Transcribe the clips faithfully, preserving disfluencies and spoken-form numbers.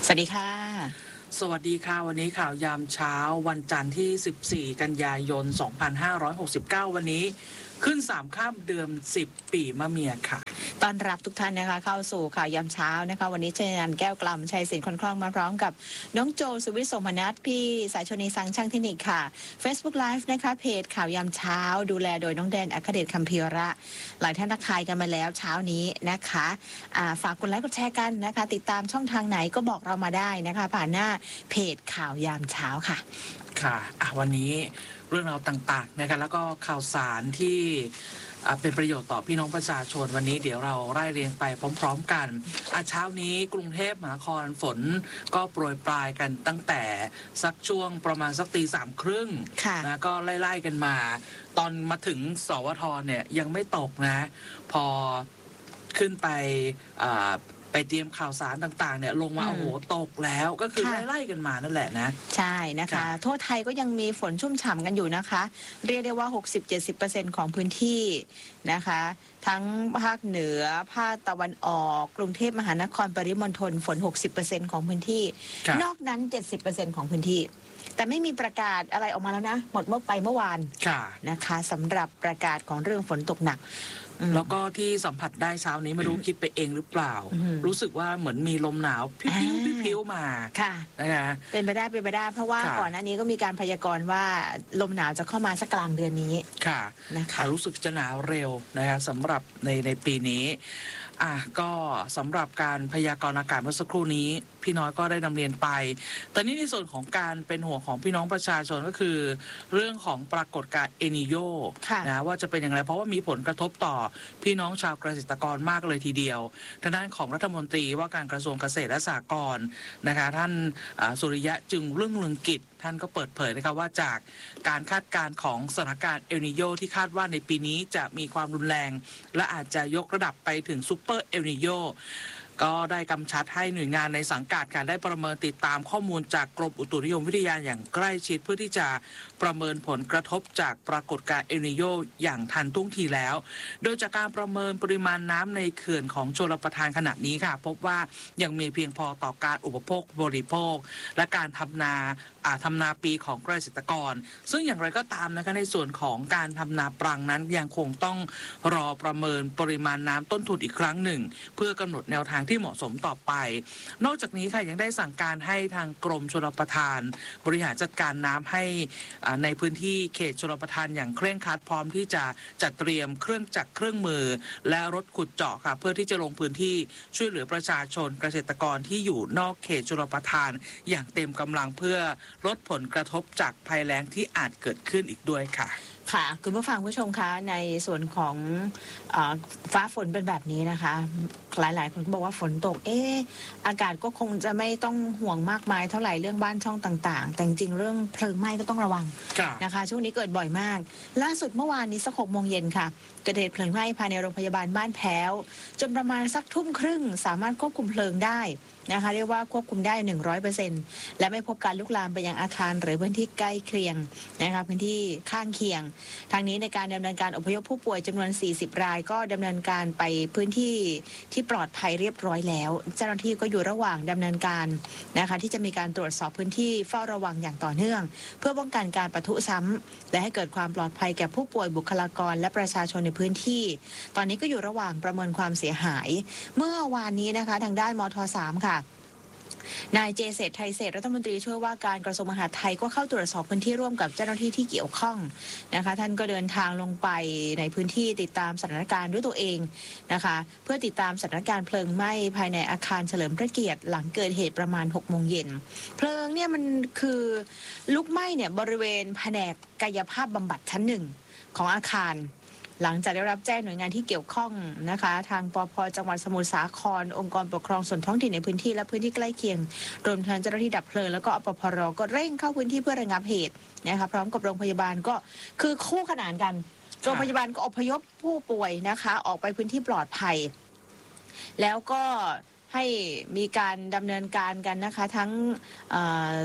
วัสดีค่ะสวัสดีค่ะวันนี้ข่าวยามเช้าวันจันทร์ที่ สิบสี่ กันยายน สองพันห้าร้อยหกสิบเก้า วันนี้ขึ้นสามค่ำเดือนสิบปีมะเมียค่ะต้อนรับทุกท่านนะคะเข้าสู่ข่าวยามเช้านะคะวันนี้เจนันแก้วกล่ำชัยศิลป์คนคล่องมาพร้อมกับน้องโจสุวิทย์สมนัสพี่สายชนีสังช่างเทคนิคค่ะ Facebook Live นะคะเพจข่าวยามเช้าดูแลโดยน้องแดนอัครเดชคัมภีระ หลายท่านทักทายกันมาแล้วเช้านี้นะคะะฝากกดไลค์กดแชร์กันนะคะติดตามช่องทางไหนก็บอกเรามาได้นะคะผ่านหน้าเพจข่าวยามเช้าค่ะค่ะะวันนี้เรื่องราวต่างๆนะคะแล้วก็ข่าวสารที่เป็นประโยชน์ต่อพี่น้องประชาชนวันนี้เดี๋ยวเราไล่เรียงไปพร้อมๆกันอาเช้านี้กรุงเทพมหานครฝนก็โปรยปลายกันตั้งแต่สักช่วงประมาณสักตีสามครึ่งนะก็ไล่ๆกันมา ตอนมาถึงสวทเนี่ยยังไม่ตกนะพอขึ้นไปไปเตรียมข่าวสารต่างๆเนี่ยลงมาโอ้โหตกแล้วก็คือไล่ๆกันมานั่นแหละนะใช่นะคะทั่วไทยก็ยังมีฝนชุ่มฉ่ำกันอยู่นะคะเรียกได้ว่า หกสิบถึงเจ็ดสิบเปอร์เซ็นต์ ของพื้นที่นะคะทั้งภาคเหนือภาคตะวันออกกรุงเทพมหานครปริมณฑลฝน หกสิบเปอร์เซ็นต์ ของพื้นที่นอกนั้น เจ็ดสิบเปอร์เซ็นต์ ของพื้นที่แต่ไม่มีประกาศอะไรออกมาแล้วนะหมดเมื่อไปเมื่อวานนะคะสำหรับประกาศของเรื่องฝนตกหนักแล้วก็ที่สัมผัสได้เช้านี้ไม่รู้คิดไปเองหรือเปล่ารู้สึกว่าเหมือนมีลมหนาวพิ้วๆพิ้วๆมาค่ะนะคะเป็นไปได้เป็นไปได้เพราะว่าก่อนหน้านี้ก็มีการพยากรณ์ว่าลมหนาวจะเข้ามาสักกลางเดือนนี้ค่ะนะคะรู้สึกจะหนาวเร็วนะคะสำหรับในในปีนี้อ่ะก็สำหรับการพยากรณ์อากาศเมื่อสักครู่นี้พี่น้อยก็ได้นำเรียนไปตอนนี้ในส่วนของการเป็นห่วงของพี่น้องประชาชนก็คือเรื่องของปรากฏการณ์เอนิโยนะว่าจะเป็นอย่างไรเพราะว่ามีผลกระทบต่อพี่น้องชาวเกษตรกรมากเลยทีเดียวทางด้านของรัฐมนตรีว่าการกระทรวงเกษตรและสหกรณ์นะคะท่านสุริยะจึงรุ่งเรืองกิจท่านก็เปิดเผยนะคะว่าจากการคาดการณ์ของสถานการณ์เอลนิโยที่คาดว่าในปีนี้จะมีความรุนแรงและอาจจะยกระดับไปถึงซูเปอร์เอลนิโยก็ได้กำชับให้หน่วยงานในสังกัดการได้ประเมินติดตามข้อมูลจากกรมอุตุนิยมวิทยาอย่างใกล้ชิดเพื่อที่จะประเมินผลกระทบจากปรากฏการณ์เอลนิโยอย่างทันท่วงทีแล้วโดยจากการประเมินปริมาณน้ำในเขื่อนของชลประทานขณะนี้ค่ะพบว่ายังมีเพียงพอต่อการอุปโภคบริโภคและการทำนาทำนาปีของเกษตรกรซึ่งอย่างไรก็ตามนะคะในส่วนของการทำนาปรังนั้นยังคงต้องรอประเมินปริมาณน้ำต้นทุนอีกครั้งหนึ่งเพื่อกำหนดแนวทางที่เหมาะสมต่อไปนอกจากนี้ค่ะยังได้สั่งการให้ทางกรมชลประทานบริหารจัดการน้ำให้ในพื้นที่เขตชลประทานอย่างเคร่งครัดพร้อมที่จะจัดเตรียมเครื่องจักรเครื่องมือและรถขุดเจาะค่ะเพื่อที่จะลงพื้นที่ช่วยเหลือประชาชนเกษตรกรที่อยู่นอกเขตชลประทานอย่างเต็มกำลังเพื่อลดผลกระทบจากภัยแล้งที่อาจเกิดขึ้นอีกด้วยค่ะค่ะคุณผู้ฟังผู้ชมคะในส่วนของอฟ้าฝนเป็นแบบนี้นะคะหลายๆคนก็บอกว่าฝนตกเอออากาศก็คงจะไม่ต้องห่วงมากมายเท่าไหร่เรื่องบ้านช่องต่างๆแต่จริงๆเรื่องเพลิงไหม้ก็ต้องระวังนะคะช่วงนี้เกิดบ่อยมากล่าสุดเมื่อวานนี้สักหกโมงเย็นค่ะเกิดเหตุเพลิงไหม้ภายในโรงพยาบาลบ้านแพ้วจนประมาณสักทุ่มครึ่งสามารถควบคุมเพลิงได้นะคะเรียกว่าควบคุมได้ หนึ่งร้อยเปอร์เซ็นต์ และไม่พบการลุกลามไปยังอาคารหรือพื้นที่ใกล้เคียงนะคะพื้นที่ข้างเคียงทางนี้ในการดำเนินการอพยพผู้ป่วยจำนวนสี่สิบรายก็ดำเนินการไปพื้นที่ที่ปลอดภัยเรียบร้อยแล้วเจ้าหน้าที่ก็อยู่ระหว่างดำเนินการนะคะที่จะมีการตรวจสอบพื้นที่เฝ้าระวังอย่างต่อเนื่องเพื่อป้องกันการปะทุซ้ำและให้เกิดความปลอดภัยแก่ผู้ป่วยบุคลากรและประชาชนในพื้นที่ตอนนี้ก็อยู่ระหว่างประเมินความเสียหายเมื่อวานนี้นะคะทางด้านมท.สาม ค่ะนายเจเศรษฐ์ไทยเศรษฐ์รัฐมนตรีช่วยว่าการกระทรวงมหาดไทยก็เข้าตรวจสอบพื้นที่ร่วมกับเจ้าหน้าที่ที่เกี่ยวข้องนะคะท่านก็เดินทางลงไปในพื้นที่ติดตามสถานการณ์ด้วยตัวเองนะคะเพื่อติดตามสถานการณ์เพลิงไหม้ภายในอาคารเฉลิมพระเกียรติหลังเกิดเหตุประมาณหกโมงเย็นเพลิงเนี่ยมันคือลุกไหม้เนี่ยบริเวณแผนกกายภาพบำบัดชั้นหนึ่งของอาคารหลังจากได้รับแจ้งหน่วยงานที่เกี่ยวข้องนะคะทางปภ.จังหวัดสมุทรสาครองค์กรปกครองส่วนท้องถิ่นในพื้นที่และพื้นที่ใกล้เคียงรวมทั้งเจ้าหน้าที่ดับเพลิงแล้วก็อปพร.ก็เร่งเข้าพื้นที่เพื่อระงับเหตุนะคะพร้อมกับโรงพยาบาลก็คือคู่ขนานกันโรงพยาบาลก็อพยพผู้ป่วยนะคะออกไปพื้นที่ปลอดภัยแล้วก็ให้มีการดำเนินการกันนะคะทั้ง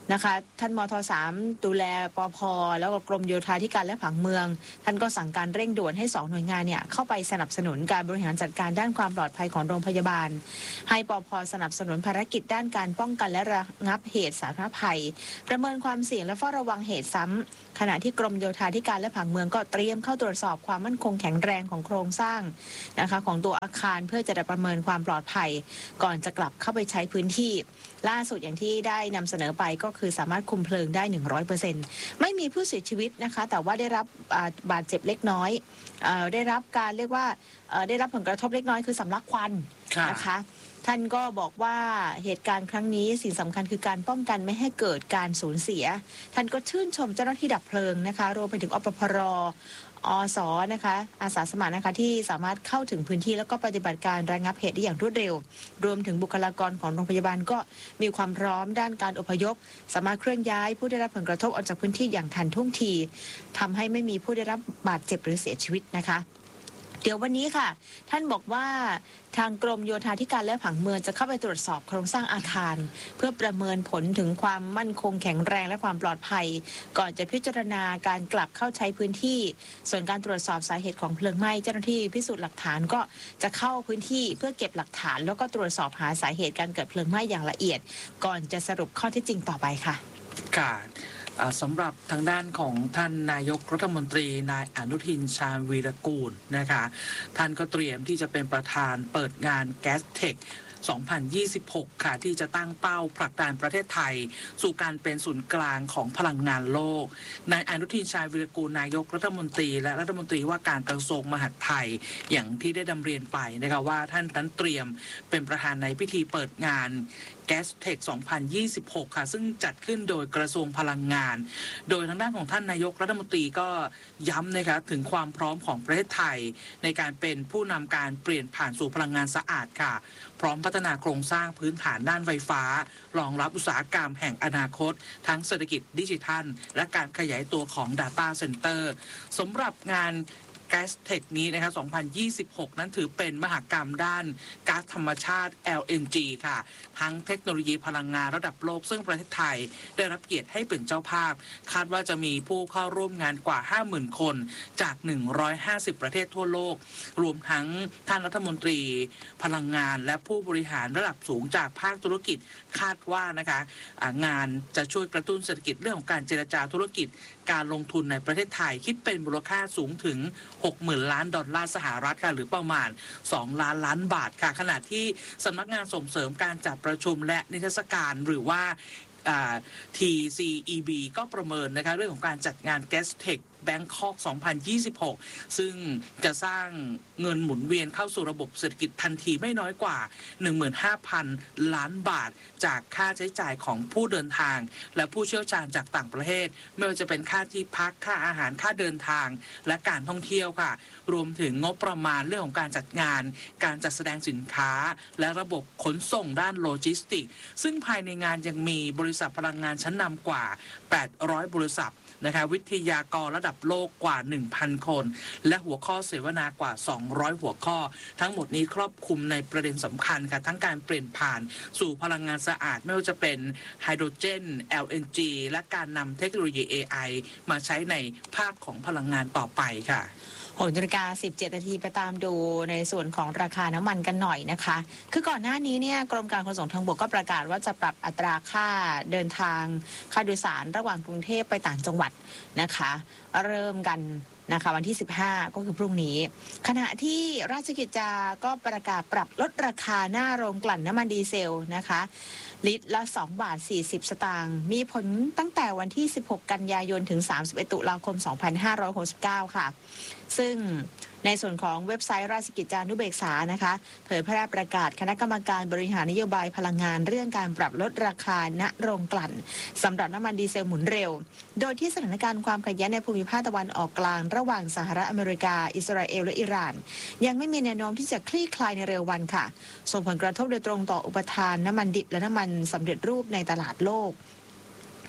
นะคะท่านมทสามดูแลปภแล้วก็กรมโยธาธิการและผังเมืองท่านก็สั่งการเร่งด่วนให้สองหน่วยงานเนี่ยเข้าไปสนับสนุนการบริหารจัดการด้านความปลอดภัยของโรงพยาบาลให้ปภสนับสนุนภารกิจด้านการป้องกันและระงับเหตุสาธารณภัยประเมินความเสี่ยงและเฝ้าระวังเหตุซ้ำขณะที่กรมโยธาธิการและผังเมืองก็เตรียมเข้าตรวจสอบความมั่นคงแข็งแรงของโครงสร้างนะคะของตัวอาคารเพื่อจะได้ประเมินความปลอดภัยก่อนจะกลับเข้าไปใช้พื้นที่ล่าสุดอย่างที่ได้นำเสนอไปก็คือสามารถคุมเพลิงได้ หนึ่งร้อยเปอร์เซ็นต์ ไม่มีผู้เสียชีวิตนะคะแต่ว่าได้รับบาดเจ็บเล็กน้อยเอ่อได้รับการเรียกว่าเอ่อได้รับผลกระทบเล็กน้อยคือสำลักควันนะคะท่านก็บอกว่าเหตุการณ์ครั้งนี้สิ่งสำคัญคือการป้องกันไม่ให้เกิดการสูญเสียท่านก็ชื่นชมเจ้าหน้าที่ดับเพลิงนะคะรวมไปถึงอปพรอสนะคะอาสาสมัครนะคะที่สามารถเข้าถึงพื้นที่แล้วก็ปฏิบัติการระงับเหตุได้อย่างรวดเร็วรวมถึงบุคลากรของโรงพยาบาลก็มีความพร้อมด้านการอพยพสามารถเคลื่อนย้ายผู้ได้รับผลกระทบออกจากพื้นที่อย่างทันท่วงทีทำให้ไม่มีผู้ได้รับบาดเจ็บหรือเสียชีวิตนะคะเดี๋ยววันนี้ค่ะท่านบอกว่าทางกรมโยธาธิการและผังเมืองจะเข้าไปตรวจสอบโครงสร้างอาคารเพื่อประเมินผลถึงความมั่นคงแข็งแรงและความปลอดภัยก่อนจะพิจารณาการกลับเข้าใช้พื้นที่ส่วนการตรวจสอบสาเหตุของเพลิงไหม้เจ้าหน้าที่พิสูจน์หลักฐานก็จะเข้าพื้นที่เพื่อเก็บหลักฐานแล้วก็ตรวจสอบหาสาเหตุการเกิดเพลิงไหม้อย่างละเอียดก่อนจะสรุปข้อเท็จจริงต่อไปค่ะค่ะสำหรับทางด้านของท่านนายกรัฐมนตรีนายอนุทินชาญวีรกูลนะคะท่านก็เตรียมที่จะเป็นประธานเปิดงานแก๊สเทคสองพันยี่สิบหก ค่ะที่จะตั้งเป้าผลักดันประเทศไทยสู่การเป็นศูนย์กลางของพลังงานโลกนายอนุทินชาญวีรกูลนายกรัฐมนตรีและรัฐมนตรีว่าการกระทรวงมหาดไทยอย่างที่ได้ดำเรียนไปนะคะว่าท่านนั้นเตรียมเป็นประธานในพิธีเปิดงานแก๊สเทคสองพันยี่สิบหก ค่ะซึ่งจัดขึ้นโดยกระทรวงพลังงานโดยทางด้านของท่านนายกรัฐมนตรีก็ย้ำนะคะถึงความพร้อมของประเทศไทยในการเป็นผู้นำการเปลี่ยนผ่านสู่พลังงานสะอาดค่ะพร้อมพัฒนาโครงสร้างพื้นฐานด้านไฟฟ้ารองรับอุตสาหกรรมแห่งอนาคตทั้งเศรษฐกิจดิจิทัลและการขยายตัวของ Data Center สำหรับงานแก๊สเทคนี้นะครับสองพันยี่สิบหก นั้นถือเป็นมหกรรมด้านก๊าซธรรมชาติ แอล เอ็น จี ค่ะทั้งเทคโนโลยีพลังงานระดับโลกซึ่งประเทศไทยได้รับเกียรติให้เป็นเจ้าภาพคาดว่าจะมีผู้เข้าร่วมงานกว่า ห้าหมื่น คนจากหนึ่งร้อยห้าสิบประเทศทั่วโลกรวมทั้งท่านรัฐมนตรีพลังงานและผู้บริหารระดับสูงจากภาคธุรกิจคาดว่านะคะงานจะช่วยกระตุ้นเศรษฐกิจเรื่องของการเจรจาธุรกิจการลงทุนในประเทศไทยคิดเป็นมูลค่าสูงถึง หกหมื่น ล้านดอลลาร์สหรัฐค่ะหรือประมาณสองล้านล้านบาทค่ะขณะที่สำนักงานส่งเสริมการจัดประชุมและนิทรรศการหรือว่า ที ซี อี บี ก็ประเมินนะคะเรื่องของการจัดงาน Gas Tech Bangkok สองพันยี่สิบหก ซึ่งจะสร้างเงินหมุนเวียนเข้าสู่ระบบเศรษฐกิจทันทีไม่น้อยกว่า หนึ่งหมื่นห้าพัน ล้านบาทจากค่าใช้จ่ายของผู้เดินทางและผู้เชี่ยวชาญจากต่างประเทศไม่ว่าจะเป็นค่าที่พักค่าอาหารค่าเดินทางและการท่องเที่ยวค่ะรวมถึงงบประมาณเรื่องของการจัดงานการจัดแสดงสินค้าและระบบขนส่งด้านโลจิสติกส์ซึ่งภายในงานยังมีบริษัทพลังงานชั้นนำกว่าแปดร้อยบริษัทนะคะวิทยากรระดับโลกกว่า หนึ่งพัน คนและหัวข้อเสวนากว่าสองร้อยหัวข้อทั้งหมดนี้ครอบคลุมในประเด็นสำคัญค่ะทั้งการเปลี่ยนผ่านสู่พลังงานสะอาดไม่ว่าจะเป็นไฮโดรเจน แอล เอ็น จี และการนำเทคโนโลยี เอ ไอ มาใช้ในภาคของพลังงานต่อไปค่ะหกนาฬิกาสิบเจ็ดนาทีไปตามดูในส่วนของราคาน้ำมันกันหน่อยนะคะคือก่อนหน้านี้เนี่ยกรมการขนส่งทางบกก็ประกาศว่าจะปรับอัตราค่าเดินทางค่าโดยสารระหว่างกรุงเทพไปต่างจังหวัดนะคะเริ่มกันนะคะวันที่สิบห้าก็คือพรุ่งนี้ขณะที่ราชกิจจาก็ประกาศปรับลดราคาหน้าโรงกลั่นน้ำมันดีเซลนะคะลิตรละสองบาทสี่สิบสตางค์มีผลตั้งแต่วันที่สิบหกกันยายนถึงสามสิบเอ็ดตุลาคมสองพันห้าร้อยหกสิบเก้าค่ะซึ่งในส่วนของเว็บไซต์ราชกิจจานุเบกษานะคะเผยแพร่ประกาศคณะกรรมการบริหารนโยบายพลังงานเรื่องการปรับลดราคาณโรงกลั่นสำหรับน้ำมันดีเซลหมุนเร็วโดยที่สถานการณ์ความขัดแย้งในภูมิภาคตะวันออกกลางระหว่างสหรัฐอเมริกาอิสราเอลและอิหร่านยังไม่มีแนวโน้มที่จะคลี่คลายในเร็ววันค่ะส่งผลกระทบโดยตรงต่ออุปทานน้ำมันดิบและน้ำมันสำเร็จรูปในตลาดโลก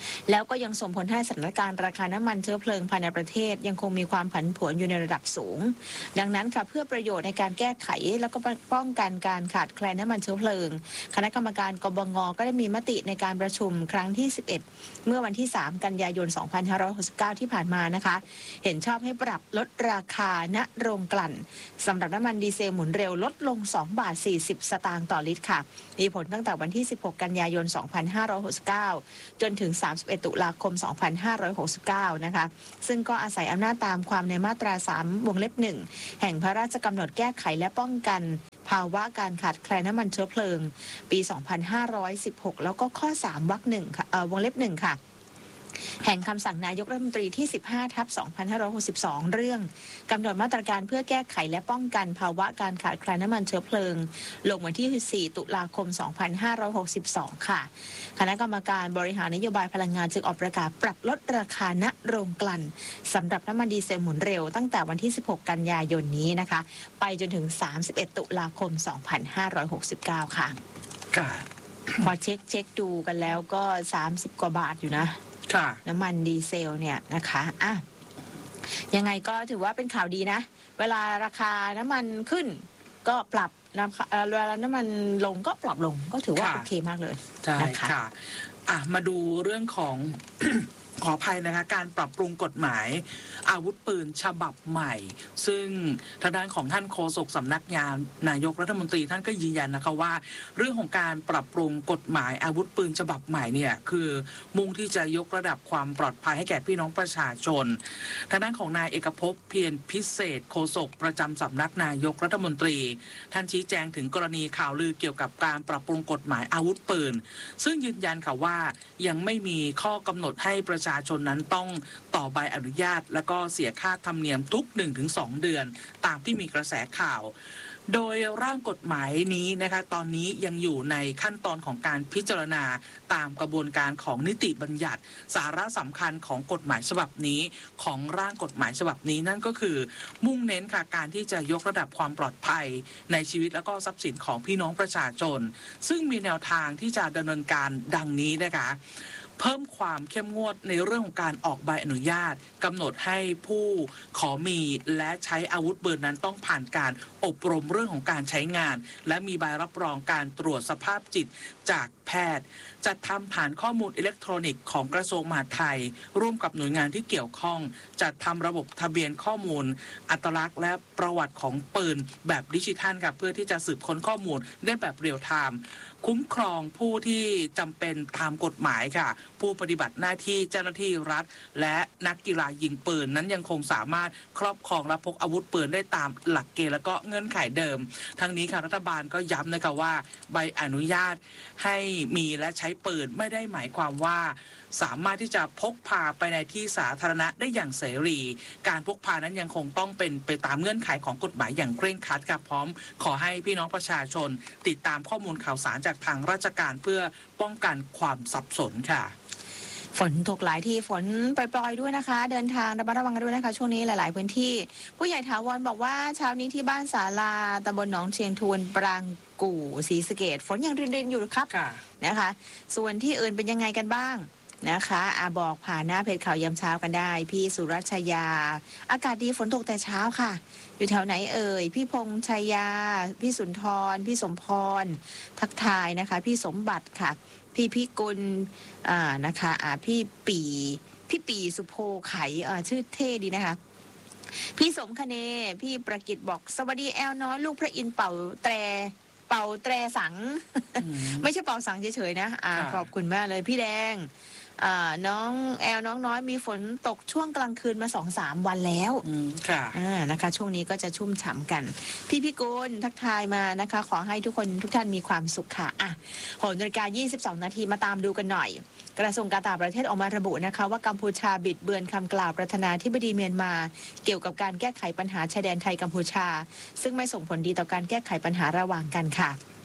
แล้วก็ยังส่งผลให้สถานการณ์ราคาน้ำมันเชื้อเพลิงภายในประเทศยังคงมีความผันผวนอยู่ในระดับสูงดังนั้นค่ะเพื่อประโยชน์ในการแก้ไขแล้วก็ป้องกันการขาดแคลนน้ำมันเชื้อเพลิงคณะกรรมการกบงก็ได้มีมติในการประชุมครั้งที่สิบเอ็ดเมื่อวันที่สามกันยายนสองพันห้าร้อยหกสิบเก้าที่ผ่านมานะคะเห็นชอบให้ปรับลดราคาณโรงกลั่นสำหรับน้ำมันดีเซลหมุนเร็วลดลงสองบาทสี่สิบสตางค์ต่อลิตรค่ะมีผลตั้งแต่วันที่สิบหกกันยายนสองพันห้าร้อยหกสิบเก้าจนถึงสามสิบเอ็ดตุลาคมสองพันห้าร้อยหกสิบเก้านะคะซึ่งก็อาศัยอำนาจตามความในมาตราสามวงเล็บหนึ่งแห่งพระราชกำหนดแก้ไขและป้องกันภาวะการขาดแคลนน้ำมันเชื้อเพลิงปีสองพันห้าร้อยสิบหกแล้วก็ข้อสามวรรคหนึ่งค่ะเอ่อวงเล็บหนึ่งค่ะแห่งคำสั่งนายกรัฐมนตรีที่สิบห้าทับสองพันห้าร้อยหกสิบสองเรื่องกำหนดมาตรการเพื่อแก้ไขและป้องกันภาวะการขาดแคลนน้ำมันเชื้อเพลิงลงวันที่สี่ตุลาคมสองพันห้าร้อยหกสิบสองค่ะคณะกรรมการบริหารนโยบายพลังงานจึงออกประกาศปรับลดราคาณโรงกลั่นสำหรับน้ำมันดีเซลหมุนเร็วตั้งแต่วันที่สิบหกกันยายนนี้นะคะไปจนถึงสามสิบเอ็ดตุลาคมสองพันห้าร้อยหกสิบเก้าค่ะค่ะพอเช็คเช็คดูกันแล้วก็สามสิบกว่าบาทอยู่นะน้ำมันดีเซลเนี่ยนะคะอ่ะยังไงก็ถือว่าเป็นข่าวดีนะเวลาราคาน้ำมันขึ้นก็ปรับนะเวลาน้ำมันลงก็ปรับลงก็ถือว่าโอเคมากเลยใช่ค่ะอ่ะมาดูเรื่องของ ขออภัยนะคะการปรับปรุงกฎหมายอาวุธปืนฉบับใหม่ ซึ่งทางด้านของท่านโฆษกสำนักงานนายกรัฐมนตรีท่านก็ยืนยันนะคะว่าเรื่องของการปรับปรุงกฎหมายอาวุธปืนฉบับใหม่เนี่ยคือมุ่งที่จะยกระดับความปลอดภัยให้แก่พี่น้องประชาชนทางด้านของนายเอกภพเพียรพิเศษโฆษกประจำสำนักนายกรัฐมนตรีท่านชี้แจงถึงกรณีข่าวลือเกี่ยวกับการปรับปรุงกฎหมายอาวุธปืนซึ่งยืนยันค่ะว่ายังไม่มีข้อกำหนดให้ประชาชนนั้นต้องต่อใบอนุญาตและก็เสียค่าธรรมเนียมทุก หนึ่งถึงสอง เดือนตามที่มีกระแสข่าวโดยร่างกฎหมายนี้นะคะตอนนี้ยังอยู่ในขั้นตอนของการพิจารณาตามกระบวนการของนิติบัญญัติสาระสำคัญของกฎหมายฉบับนี้ของร่างกฎหมายฉบับนี้นั่นก็คือมุ่งเน้นค่ะการที่จะยกระดับความปลอดภัยในชีวิตและก็ทรัพย์สินของพี่น้องประชาชนซึ่งมีแนวทางที่จะดำเนินการดังนี้นะคะเพิ่มความเข้มงวดในเรื่องของการออกใบอนุญาตกำหนดให้ผู้ขอมีและใช้อาวุธปืนนั้นต้องผ่านการอบรมเรื่องของการใช้งานและมีใบรับรองการตรวจสภาพจิตจากแพทย์จัดทำผ่านข้อมูลอิเล็กทรอนิกส์ของกระทรวงมหาดไทยร่วมกับหน่วยงานที่เกี่ยวข้องจัดทำระบบทะเบียนข้อมูลอัตลักษณ์และประวัติของปืนแบบดิจิทัลค่ะเพื่อที่จะสืบค้นข้อมูลได้แบบเรียลไทม์คุ้มครองผู้ที่จำเป็นตามกฎหมายค่ะผู้ปฏิบัติหน้าที่เจ้าหน้าที่รัฐและนักกีฬายิงปืนนั้นยังคงสามารถครอบครองและพกอาวุธปืนได้ตามหลักเกณฑ์และก็เงื่อนไขเดิมทั้งนี้ค่ะรัฐบาลก็ย้ำนะคะว่าใบอนุญาตให้มีและใช้ปืนไม่ได้หมายความว่าสามารถที่จะพกพาไปในที่สาธารณะได้อย่างเสรีการพกพานั้นยังคงต้องเป็นไปตามเงื่อนไขของกฎหมายอย่างเคร่งครัดค่ะพร้อมขอให้พี่น้องประชาชนติดตามข้อมูลข่าวสารจากทางราชการเพื่อป้องกันความสับสนค่ะฝนตกหลายที่ฝนปล่อยๆด้วยนะคะเดินทางระมัดระวังกันด้วยนะคะช่วงนี้หลายๆพื้นที่ผู้ใหญ่ถาวรบอกว่าเช้านี้ที่บ้านศาลาตำบลหนองเชียงทวนปรางกู่ศรีสะเกษฝนยังรินๆอยู่ครับนะคะส่วนที่อื่นเป็นยังไงกันบ้างนะคะอาบอกผ่านหน้าเพจข่าวยามเช้ากันได้พี่สุรัชยาอากาศดีฝนตกแต่เช้าค่ะอยู่แถวไหนเอ่ยพี่พงษ์ชัยยาพี่สุนทรพี่สมพรทักทายนะคะพี่สมบัติค่ะพี่พิกุลอ่านะคะอ่าพี่ปีพี่ปีสุโภไขอ่าชื่อเท่ดีนะคะพี่สมคเนพี่ประกิตบอกสวัสดีแอลน้อยลูกพระอินทร์เป่าแตรเป่าแตรสัง ไม่ใช่เป่าสังเฉยๆนะอ่าขอบคุณมากเลยพี่แดงอ่าน้องแอลน้องน้อยมีฝนตกช่วงกลางคืนมาสองสามวันแล้วค่ะอ่านะคะช่วงนี้ก็จะชุ่มฉ่ำกันพี่พิกุลทักทายมานะคะขอให้ทุกคนทุกท่านมีความสุขค่ะอ่ะหกนาฬิกายี่สิบสองนาทีมาตามดูกันหน่อยกระทรวงการต่างประเทศออกมาระบุนะคะว่ากัมพูชาบิดเบือนคำกล่าวประธานาธิบดีเมียนมาเกี่ยวกับการแก้ไขปัญหาชายแดนไทยกัมพูชาซึ่งไม่ส่งผลดีต่อการแก้ไขปัญหาระหว่างกันค่ะ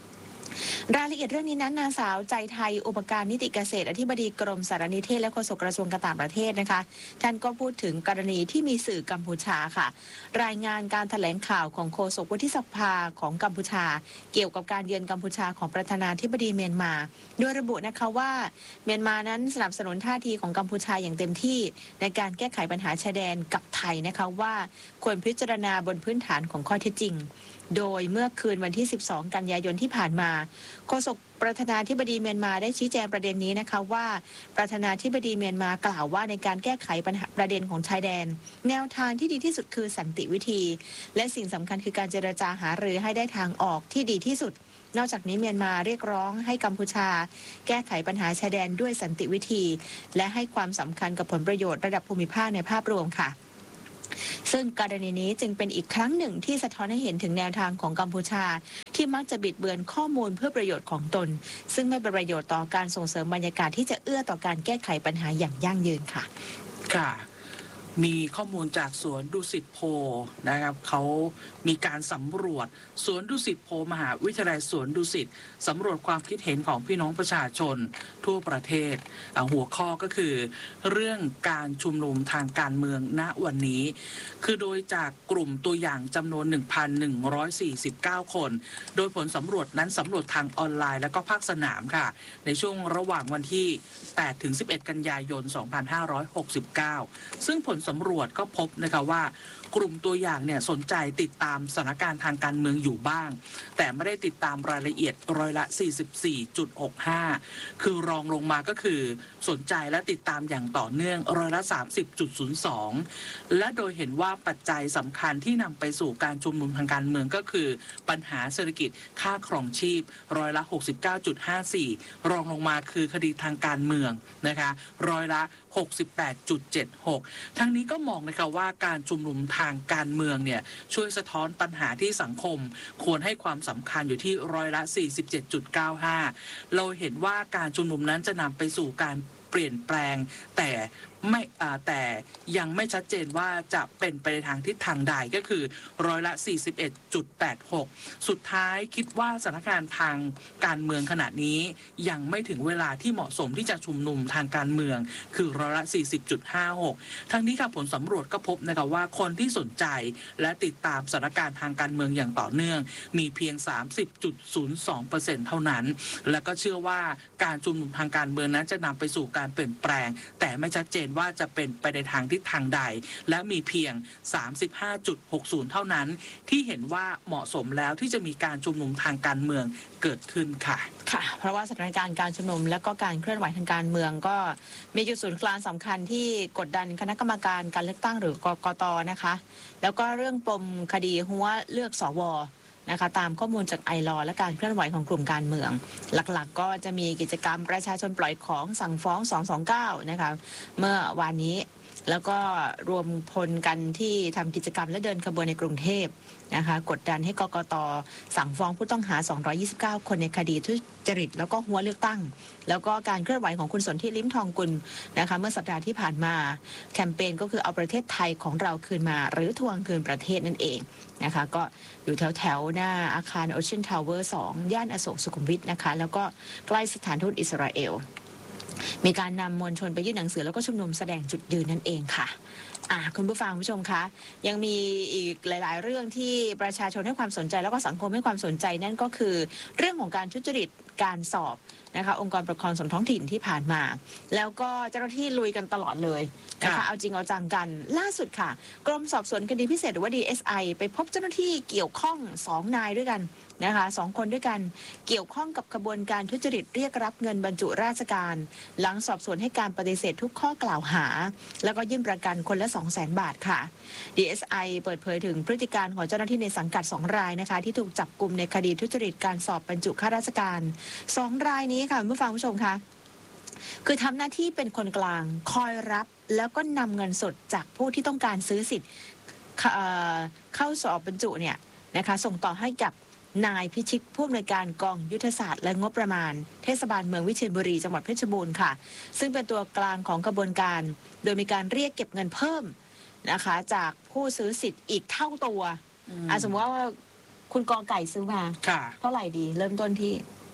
รายละเอียดเรื่องนี้นั้นนางสาวใจไทยอุปการนิติเกษตรอธิบดีกรมสารนิเทศและโฆษกกระทรวงการต่างประเทศนะคะท่านก็พูดถึงกรณีที่มีสื่อกัมพูชาค่ะรายงานการแถลงข่าวของโฆษกวุฒิสภาของกัมพูชาเกี่ยวกับการเยือนกัมพูชาของประธานาธิบดีเมียนมาโดยระบุนะคะว่าเมียนมานั้นสนับสนุนท่าทีของกัมพูชาอย่างเต็มที่ในการแก้ไขปัญหาชายแดนกับไทยนะคะว่าควรพิจารณาบนพื้นฐานของข้อเท็จจริงโดยเมื่อคืนวันที่สิบสองกันยายนที่ผ่านมาโฆษกประธานาธิบดีเมียนมาได้ชี้แจงประเด็นนี้นะคะว่าประธานาธิบดีเมียนมากล่าวว่าในการแก้ไขปัญหาประเด็นของชายแดนแนวทางที่ดีที่สุดคือสันติวิธีและสิ่งสำคัญคือการเจรจาหารือให้ได้ทางออกที่ดีที่สุดนอกจากนี้เมียนมาเรียกร้องให้กัมพูชาแก้ไขปัญหาชายแดนด้วยสันติวิธีและให้ความสำคัญกับผลประโยชน์ระดับภูมิภาคในภาพรวมค่ะซึ่งกรณีนี้จึงเป็นอีกครั้งหนึ่งที่สะท้อนให้เห็นถึงแนวทางของกัมพูชาที่มักจะบิดเบือนข้อมูลเพื่อประโยชน์ของตนซึ่งไม่เป็นประโยชน์ต่อการส่งเสริมบรรยากาศที่จะเอื้อต่อการแก้ไขปัญหาอย่างยั่งยืนค่ะค่ะมีข้อมูลจากสวนดุสิตโพนะครับเขามีการสำรวจสวนดุสิตโพมหาวิทยาลัยสวนดุสิตสำรวจความคิดเห็นของพี่น้องประชาชนทั่วประเทศหัวข้อก็คือเรื่องการชุมนุมทางการเมืองณวันนี้คือโดยจากกลุ่มตัวอย่างจำนวน หนึ่งพันหนึ่งร้อยสี่สิบเก้า คน โดยผลสำรวจนั้นสำรวจทางออนไลน์และก็ภาคสนามค่ะในช่วงระหว่างวันที่แปดถึงสิบเอ็ดกันยายนสองพันห้าร้อยหกสิบเก้าซึ่งผลสำรวจก็พบนะคะว่ากลุ่มตัวอย่างเนี่ยสนใจติดตามสถานการณ์ทางการเมืองอยู่บ้างแต่ไม่ได้ติดตามรายละเอียดร้อยละ สี่สิบสี่จุดหกห้า คือรองลงมาก็คือสนใจและติดตามอย่างต่อเนื่องร้อยละ สามสิบจุดศูนย์สอง และโดยเห็นว่าปัจจัยสำคัญที่นำไปสู่การชุมนุมทางการเมืองก็คือปัญหาเศรษฐกิจค่าครองชีพร้อยละ หกสิบเก้าจุดห้าสี่ รองลงมาคือคดีทางการเมืองนะคะร้อยละ หกสิบแปดจุดเจ็ดหก ทั้งนี้ก็มองนะคะว่าการชุมนุมทางการเมืองเนี่ยช่วยสะท้อนปัญหาที่สังคมควรให้ความสำคัญอยู่ที่ร้อยละ สี่สิบเจ็ดจุดเก้าห้า เราเห็นว่าการชุมนุมนั้นจะนำไปสู่การเปลี่ยนแปลงแต่ไม่แต่ยังไม่ชัดเจนว่าจะเป็นไปในทางทิศทางใดก็คือร้อยละ สี่สิบเอ็ดจุดแปดหก สุดท้ายคิดว่าสถานการณ์ทางการเมืองขณะนี้ยังไม่ถึงเวลาที่เหมาะสมที่จะชุมนุมทางการเมืองคือร้อยละ สี่สิบจุดห้าหก ทั้งนี้ค่ะผลสำรวจก็พบนะคะว่าคนที่สนใจและติดตามสถานการณ์ทางการเมืองอย่างต่อเนื่องมีเพียง สามสิบจุดศูนย์สองเปอร์เซ็นต์ เท่านั้นและก็เชื่อว่าการชุมนุมทางการเมืองนั้นจะนำไปสู่การเปลี่ยนแปลงแต่ไม่ชัดเจนว่าจะเป็นไปในทางทิศทางใดและมีเพียง สามสิบห้าจุดหกศูนย์ เท่านั้นที่เห็นว่าเหมาะสมแล้วที่จะมีการชุมนุมทางการเมืองเกิดขึ้นค่ะค่ะเพราะว่าสถานการณ์การชุมนุมและก็การเคลื่อนไหวทางการเมืองก็มีจุดศูนย์กลางสำคัญที่กดดันคณะกรรมการการเลือกตั้งหรือกกต.นะคะแล้วก็เรื่องปมคดีหัวเลือกสวนะคะตามข้อมูลจากไอรอและการเคลื่อนไหวของกลุ่มการเมือง หลักๆ ก็จะมีกิจกรรมประชาชนปล่อยของสั่งฟ้องสองสองเก้านะคะเมื่อวานนี้แล้วก็รวมพลกันที่ทำกิจกรรมและเดินขบวนในกรุงเทพนะคะกดดันให้กกต.สั่งฟ้องผู้ต้องหาสองร้อยยี่สิบเก้าคนในคดีทุจริตแล้วก็หัวเลือกตั้งแล้วก็การเคลื่อนไหวของคุณสนธิลิ้มทองกุลนะคะเมื่อสัปดาห์ที่ผ่านมาแคมเปญก็คือเอาประเทศไทยของเราคืนมาหรือทวงคืนประเทศนั่นเองนะคะก็อยู่แถวแถวหน้าอาคาร Ocean Tower สองย่านอโศกสุขุมวิทนะคะแล้วก็ใกล้สถานทูตอิสราเอลมีการนำมวลชนไปยื่นหนังสือแล้วก็ชุมนุมแสดงจุดยืนนั่นเองค่ะอ่าคุณผู้ฟังผู้ชมคะยังมีอีกหลายๆเรื่องที่ประชาชนให้ความสนใจแล้วก็สังคมให้ความสนใจนั่นก็คือเรื่องของการทุจริตการสอบนะคะองค์กรปกครองส่วนท้องถิ่นที่ผ่านมาแล้วก็เจ้าหน้าที่ลุยกันตลอดเลยนะคะเอาจริงเอาจังกันล่าสุดค่ะกรมสอบสวนคดีพิเศษหรือว่า ดี เอส ไอ ไปพบเจ้าหน้าที่เกี่ยวข้องสองนายด้วยกันนะคะสองคนด้วยกันเกี่ยวข้องกับกระบวนการทุจริตเรียกรับเงินบรรจุราชการหลังสอบสวนให้การปฏิเสธทุกข้อกล่าวหาแล้วก็ยื่นประกันคนละ สองแสน บาทค่ะ ดี เอส ไอ เปิดเผยถึงพฤติการของเจ้าหน้าที่ในสังกัดสองรายนะคะที่ถูกจับกุมในคดีทุจริตการสอบบรรจุข้าราชการสองรายนี้ค่ะผู้ฟังผู้ชมคะคือทำหน้าที่เป็นคนกลางคอยรับแล้วก็นำเงินสดจากผู้ที่ต้องการซื้อสิทธิ์เข้าสอบบรรจุเนี่ยนะคะส่งต่อให้กับนายพิชิตผู้อำนวยการกองยุทธศาสตร์และงบประมาณเทศบาลเมืองวิเชียรบุรีจังหวัดเพชรบูรณ์ค่ะซึ่งเป็นตัวกลางของกระบวนการโดยมีการเรียกเก็บเงินเพิ่มนะคะจากผู้ซื้อสิทธิ์อีกเท่าตัวอ่ะสมมติว่าคุณกอไก่ซื้อมาเท่าไหร่ดีเริ่มต้นที่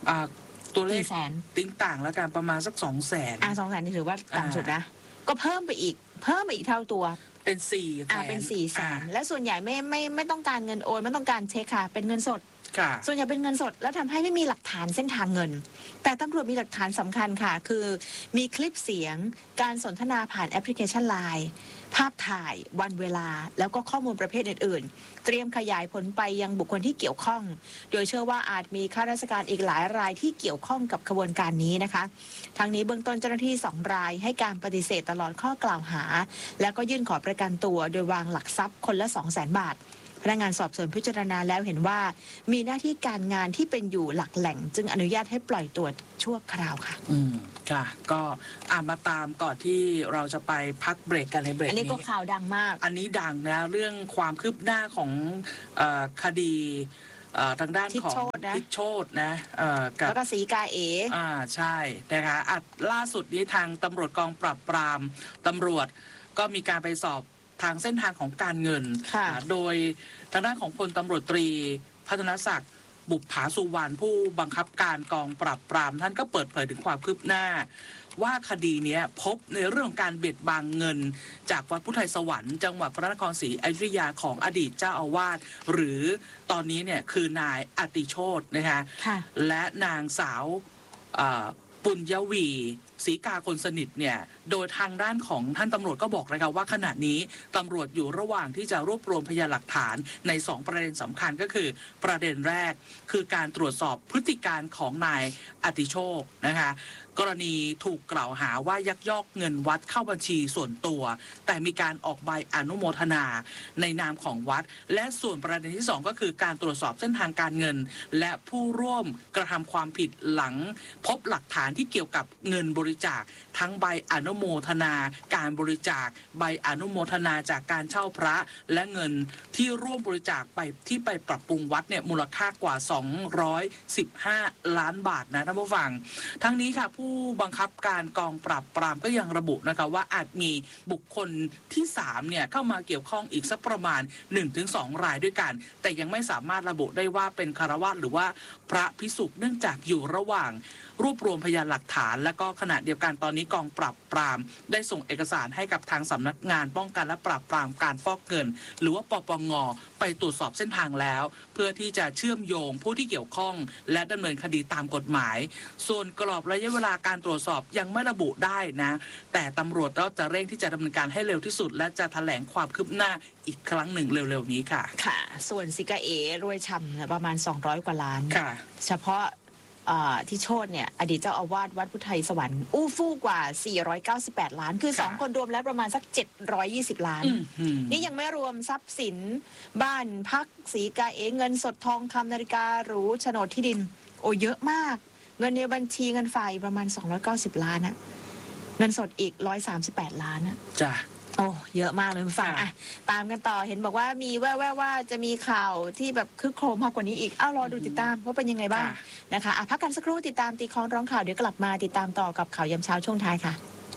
อ่าตัวเลขกี่แสนติ้งต่างแล้วกันประมาณสักสองแสนอ่าสองแสนนี่ถือว่าต่ำสุดนะอ่ก็เพิ่มไปอีก เพิ่มไปอีกเท่าตัวเป็นสี่แสอ่าน เป็นสี่แสนอ่าและส่วนใหญ่ไม่ไม่ไม่ต้องการเงินโอนไม่ต้องการเช็คค่ะ เป็นเงินสดค่ะส่วนใหญ่เป็นเงินสดแล้วทำให้ไม่มีหลักฐานเส้นทางเงิน แต่ตำรวจมีหลักฐานสำคัญค่ะ คือมีคลิปเสียงการสนทนาผ่านแอปพลิเคชัน ไลน์ ภาพถ่ายวันเวลา แล้วก็ข้อมูลประเภทอื่นๆ เตรียมขยายผลไปยังบุคคลที่เกี่ยวข้อง โดยเชื่อว่าอาจมีข้าราชการอีกหลายรายที่เกี่ยวข้องกับขบวนการนี้นะคะทางนี้เบื้องต้นเจ้าหน้าที่สองรายให้การปฏิเสธตลอดข้อกล่าวหา แล้วก็ยื่นขอประกันตัวโดยวางหลักทรัพย์คนละ สองแสน บาท พนักงานสอบสวนพิจารณาแล้วเห็นว่ามีหน้าที่การงานที่เป็นอยู่หลักแหล่ง จึงอนุญาตให้ปล่อยตัวชั่วคราวค่ะอืมค่ะ ก็อ่ามาตามก่อนที่เราจะไปพักเบรกกันในเบรกอันนี้นี้ก็ข่าวดังมากอันนี้ดังนะเรื่องความคืบหน้าของเออคดีเอ่อทางด้านของทิศโชตินะทิศโชตนะเอ่อกับแล้วก็สีกาเออ่าใช่นะคะอ่ะล่าสุดนี้ทางตำรวจกองปราบปรามตำรวจก็มีการไปสอบทางเส้นทางของการเงินค่ะอ่าโดยทางด้านของพลตำรวจตรีพัฒนศักดิ์บุปผาสุวรรณผู้บังคับการกองปราบปรามท่านก็เปิดเผยถึงความคืบหน้า ว่าคดีเนี้ยพบในเรื่องของการเบียดบังเงิน จากวัดพุทธไทยสวรรค์จังหวัดพระนครศรีอยุธยาของอดีตเจ้าอาวาสหรือตอนนี้เนี่ยคือนายอติโชตนะคะค่ะและนางสาวอ่าปุญญวีศรีกาคนสนิทเนี่ยโดยทางด้านของท่านตำรวจก็บอกนะครับว่าขณะนี้ตำรวจอยู่ระหว่างที่จะรวบรวมพยานหลักฐานในสองประเด็นสำคัญก็คือประเด็นแรกคือการตรวจสอบพฤติการของนายอติโชคนะคะกรณีถูกกล่าวหาว่ายักยอกเงินวัดเข้าบัญชีส่วนตัว แต่มีการออกใบอนุโมทนาในนามของวัด และส่วนประเด็นที่สองก็คือการตรวจสอบเส้นทางการเงิน และผู้ร่วมกระทำความผิดหลังพบหลักฐานที่เกี่ยวกับเงินบริจาค ทั้งใบอนุโมทนา การบริจาค ใบอนุโมทนาจากการเช่าพระ และเงินที่ร่วมบริจาคไปที่ไปปรับปรุงวัดเนี่ยมูลค่ากว่าสองร้อยสิบห้าล้านบาทนะท่านผู้ฟัง ทั้งนี้ค่ะผู้บังคับการกองปราบปรามก็ยังระบุนะคะว่าอาจมีบุคคลที่สามเนี่ยเข้ามาเกี่ยวข้องอีกสักประมาณ หนึ่งถึงสอง รายด้วยกัน แต่ยังไม่สามารถระบุได้ว่าเป็นคฤหัสถ์หรือว่าพระภิกษุเนื่องจากอยู่ระหว่างรวบรวมพยานหลักฐาน และก็ขณะเดียวกันตอนนี้กองปราบปรามได้ส่งเอกสารให้กับทางสำนักงานป้องกันและปราบปรามการฟอกเงิน หรือว่าปปงไปตรวจสอบเส้นทางแล้ว เพื่อที่จะเชื่อมโยงผู้ที่เกี่ยวข้อง และดำเนินคดีตามกฎหมาย ส่วนกรอบระยะเวลาการตรวจสอบยังไม่ระบุได้นะ แต่ตำรวจก็จะเร่งที่จะดำเนินการให้เร็วที่สุด และจะแถลงความคืบหน้าอีกครั้งหนึ่งเร็วๆนี้ค่ะค่ะ ส่วนซิกาเอรวยฉ่ำเนี่ยประมาณ สองร้อย กว่าล้านค่ะเฉพาะเอ่อที่โชติเนี่ยอดีตเจ้าอาวาสวัดพุทธไทยสวรรค์อู้ฟู่กว่า สี่ร้อยเก้าสิบแปด ล้าน คือค่ะสอง คนรวมแล้วประมาณสัก เจ็ดร้อยยี่สิบ ล้านอืมอืมนี่ยังไม่รวมทรัพย์สิน บ้านพักสีกาเอเงินสดทองคำนาฬิกาหรูโฉนดที่ดิน โอ้เยอะมาก เงินในบัญชีเงินฝากอีกประมาณ สองร้อยเก้าสิบ ล้านนะเงินสดอีก หนึ่งร้อยสามสิบแปด ล้านนะจ้ะโอ้เยอะมากเลยคุณฟังค่ะอ่ะตามกันต่อเห็นบอกว่ามีแว่วๆว่าจะมีข่าวที่แบบคึกโครมมากกว่านี้อีกอ้าวรอดูติดตามว่าเป็นยังไงบ้างค่ะนะคะอ่ะพักกันสักครู่ติดตามตีคล้องร้องข่าวเดี๋ยวกลับมาติดตามต่อกับข่าวยามเช้าช่วงท้ายค่ะ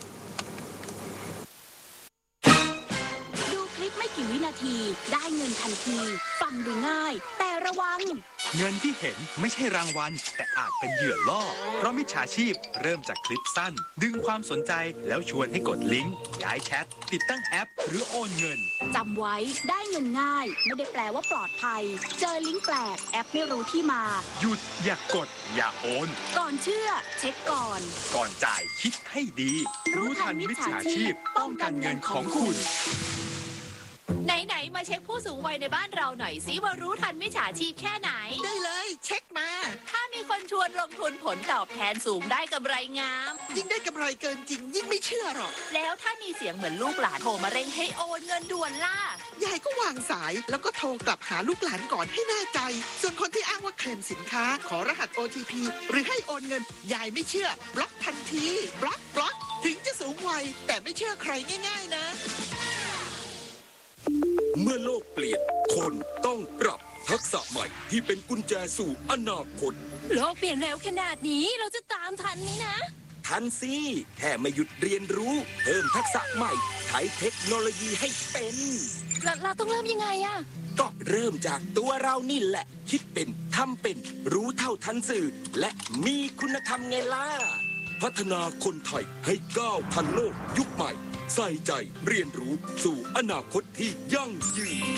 ดูคลิปไม่กี่วินาทีได้เงินทันที ฟังดูง่าย แต่ระวังเงินที่เห็นไม่ใช่รางวัลแต่อาจเป็นเหยื่อล่อ เพราะมิจฉาชีพเริ่มจากคลิปสั้น ดึงความสนใจแล้วชวนให้กดลิงก์ย้ายแชท ติดตั้งแอป หรือโอนเงินจำไว้ได้เงินง่าย ไม่ได้แปลว่าปลอดภัย เจอลิงก์แปลกแอปไม่รู้ที่มาหยุดอย่ากกด อย่าโอนก่อนเชื่อ เช็คก่อนก่อนจ่ายคิดให้ดี รู้ทันมิจฉาชีพป้องกันเงินของคุณไหนๆมาเช็คผู้สูงวัยในบ้านเราหน่อยสิว่ารู้ทันมิจฉาชีพแค่ไหนได้เลยเช็คมาถ้ามีคนชวนลงทุนผลตอบแทนสูงได้กำไรงามยิ่งได้กำไรเกินจริง ยิ่งไม่เชื่อหรอกแล้วถ้ามีเสียงเหมือนลูกหลานโทรมาเร่งให้โอนเงินด่วนล่ะยายก็วางสายแล้วก็โทรกลับหาลูกหลานก่อนให้แน่ใจ ส่วนคนที่อ้างว่าเคลมสินค้า ขอรหัส โอ ที พี หรือให้โอนเงิน ยายไม่เชื่อบล็อกทันทีบล็อกบล็อกถึงจะสูงวัยแต่ไม่เชื่อใครง่าย ๆ นะเมื่อโลกเปลี่ยน คนต้องปรับทักษะใหม่ที่เป็นกุญแจสู่อนาคตโลกเปลี่ยนเร็วขนาดนี้เราจะตามทันไหมนะททันสิแค่ไม่หยุดเรียนรู้เพิ่มทักษะใหม่ใช้เทคโนโลยีให้เป็นเราเราต้องเริ่มยังไงอะก็เริ่มจากตัวเรานี่แหละ คิดเป็นทำเป็นรู้เท่าทันสื่อ และมีคุณธรรมไงล่ะพัฒนาคนไทยให้ก้าวทันโลกยุคใหม่ ใส่ใจเรียนรู้สู่อนาคตที่ยั่งยืน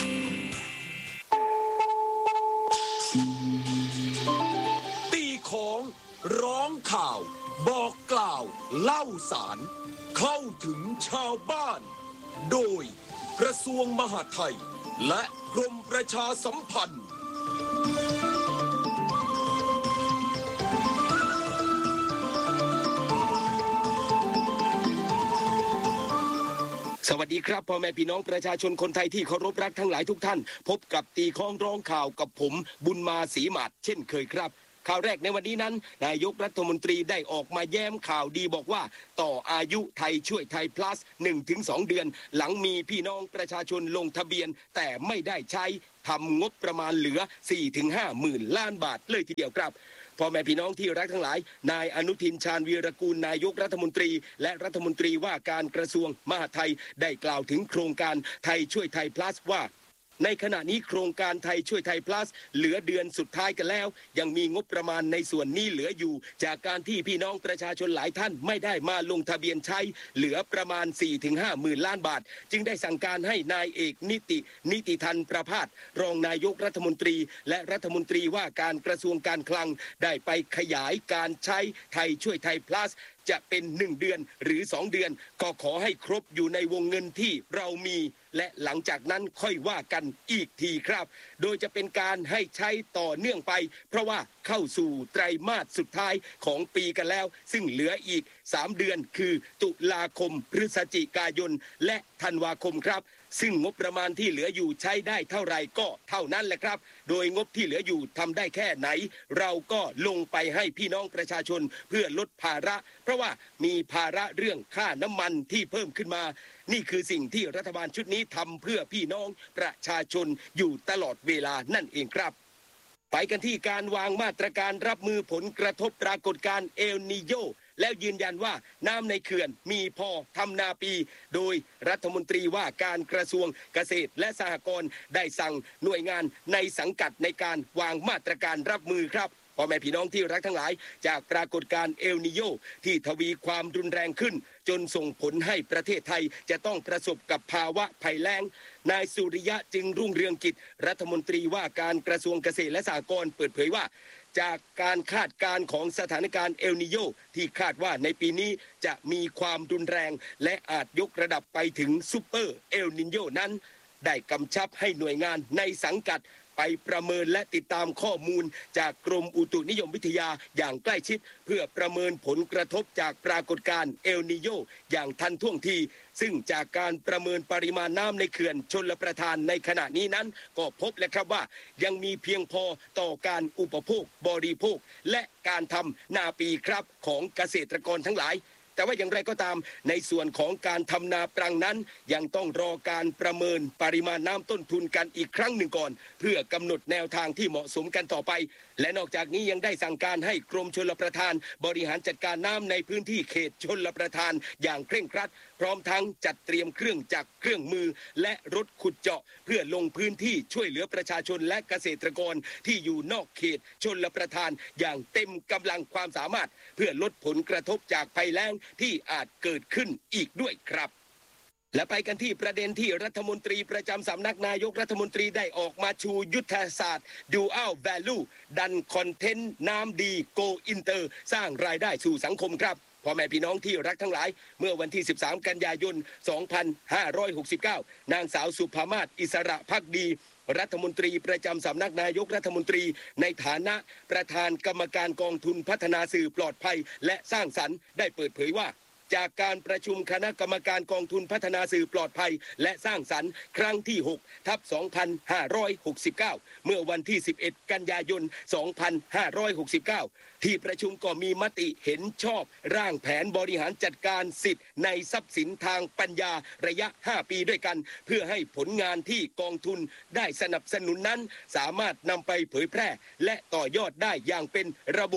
ตีของร้องข่าว บอกกล่าว เล่าสาร เข้าถึงชาวบ้าน โดยกระทรวงมหาดไทย และกรมประชาสัมพันธ์สวัสดีครับพ่อแม่พี่น้องประชาชนคนไทยที่เคารพรักทั้งหลายทุกท่าน พบกับตีข้องร้องข่าวกับผมบุญมาศรีหมาดเช่นเคยครับข่าวแรกในวันนี้นั้นนายกรัฐมนตรีได้ออกมาแย้มข่าวดีบอกว่าต่ออายุไทยช่วยไทย plus หนึ่งถึงสอง เดือนหลังมีพี่น้องประชาชนลงทะเบียนแต่ไม่ได้ใช้ทำงบประมาณเหลือ สี่ถึงห้า หมื่นล้านบาทเลยทีเดียวครับพ่อแม่พี่น้องที่รักทั้งหลายนายอนุทินชาญวีรกูลนายกรัฐมนตรีและรัฐมนตรีว่าการกระทรวงมหาดไทยได้กล่าวถึงโครงการไทยช่วยไทย plus ว่าในขณะนี้โครงการไทยช่วยไทย plus เหลือเดือนสุดท้ายกันแล้วยังมีงบประมาณในส่วนนี้เหลืออยู่จากการที่พี่น้องประชาชนหลายท่านไม่ได้มาลงทะเบียนใช้เหลือประมาณ สี่ถึงห้า หมื่นล้านบาทจึงได้สั่งการให้นายเอกนิตินิติธันประภาสรองนายกรัฐมนตรีและรัฐมนตรีว่าการกระทรวงการคลังได้ไปขยายการใช้ไทยช่วยไทย plusจะเป็นหนึ่งเดือนหรือสองเดือนก็ขอให้ครบอยู่ในวงเงินที่เรามีและหลังจากนั้นค่อยว่ากันอีกทีครับโดยจะเป็นการให้ใช้ต่อเนื่องไปเพราะว่าเข้าสู่ไตรมาสสุดท้ายของปีกันแล้วซึ่งเหลืออีกสามเดือนคือตุลาคมพฤศจิกายนและธันวาคมครับซึ่งงบประมาณที่เหลืออยู่ใช้ได้เท่าไหร่ก็เท่านั้นแหละครับโดยงบที่เหลืออยู่ทำได้แค่ไหนเราก็ลงไปให้พี่น้องประชาชนเพื่อลดภาระเพราะว่ามีภาระเรื่องค่าน้ำมันที่เพิ่มขึ้นมานี่คือสิ่งที่รัฐบาลชุดนี้ทำเพื่อพี่น้องประชาชนอยู่ตลอดเวลานั่นเองครับไปกันที่การวางมาตรการรับมือผลกระทบปรากฏการณ์เอลนีโญแล้วยืนยันว่าน้ำในเขื่อนมีพอทำนาปีโดยรัฐมนตรีว่าการกระทรวงเกษตรและสหกรณ์ได้สั่งหน่วยงานในสังกัดในการวางมาตรการรับมือครับพ่อแม่พี่น้องที่รักทั้งหลายจากปรากฏการณ์เอลนีโญที่ทวีความรุนแรงขึ้นจนส่งผลให้ประเทศไทยจะต้องประสบกับภาวะภัยแล้งนายสุริยะจึงรุ่งเรืองกิจรัฐมนตรีว่าการกระทรวงเกษตรและสหกรณ์เปิดเผยว่าจากการคาดการณ์ของสถานการณ์เอลนีโญที่คาดว่าในปีนี้จะมีความรุนแรงและอาจยกระดับไปถึงซูเปอร์เอลนีโญนั้นได้กำชับให้หน่วยงานในสังกัดไปประเมินและติดตามข้อมูลจากกรมอุตุนิยมวิทยาอย่างใกล้ชิดเพื่อประเมินผลกระทบจากปรากฏการณ์เอลนีโญอย่างทันท่วงทีซึ่งจากการประเมินปริมาณน้ำในเขื่อนชลประทานในขณะนี้นั้นก็พบแล้วครับว่ายังมีเพียงพอต่อการอุปโภคบริโภคและการทำนาปีครับของเกษตรกรทั้งหลายแต่ว่าอย่างไรก็ตามในส่วนของการทำนาปรังนั้นยังต้องรอการประเมินปริมาณน้ำต้นทุนกันอีกครั้งหนึ่งก่อนเพื่อกำหนดแนวทางที่เหมาะสมกันต่อไปและนอกจากนี้ยังได้สั่งการให้กรมชลประทานบริหารจัดการน้ำในพื้นที่เขตชลประทานอย่างเคร่งครัดพร้อมทั้งจัดเตรียมเครื่องจักรเครื่องมือและรถขุดเจาะเพื่อลงพื้นที่ช่วยเหลือประชาชนและเกษตรกรที่อยู่นอกเขตชลประทานอย่างเต็มกำลังความสามารถเพื่อลดผลกระทบจากภัยแล้งที่อาจเกิดขึ้นอีกด้วยครับและไปกันที่ประเด็นที่รัฐมนตรีประจำสำนักนายกรัฐมนตรีได้ออกมาชูยุทธศาสตร์ Dual Value ดันคอนเทนต์น้ำดี Go Inter สร้างรายได้สู่สังคมครับพ่อแม่พี่น้องที่รักทั้งหลายเมื่อวันที่สิบสามกันยายนสองพันห้าร้อยหกสิบเก้านางสาวสุภามาศอิสระภักดีรัฐมนตรีประจำสำนักนายกรัฐมนตรีในฐานะประธานกรรมการกองทุนพัฒนาสื่อปลอดภัยและสร้างสรรค์ได้เปิดเผยว่าจากการประชุมคณะกรรมการกองทุนพัฒนาสื่อปลอดภัยและสร้างสรรค์ครั้งที่หกทับสองพันห้าร้อยหกสิบเก้าเมื่อวันที่สิบเอ็ดกันยายนสองพันห้าร้อยหกสิบเก้าที่ประชุมก็มีมติเห็นชอบร่างแผนบริหารจัดการสิทธิ์ในทรัพย์สินทางปัญญาระยะห้าปีด้วยกันเพื่อให้ผลงานที่กองทุนได้สนับสนุนนั้นสามารถนำไปเผยแพร่และต่อยอดได้อย่างเป็นระบบ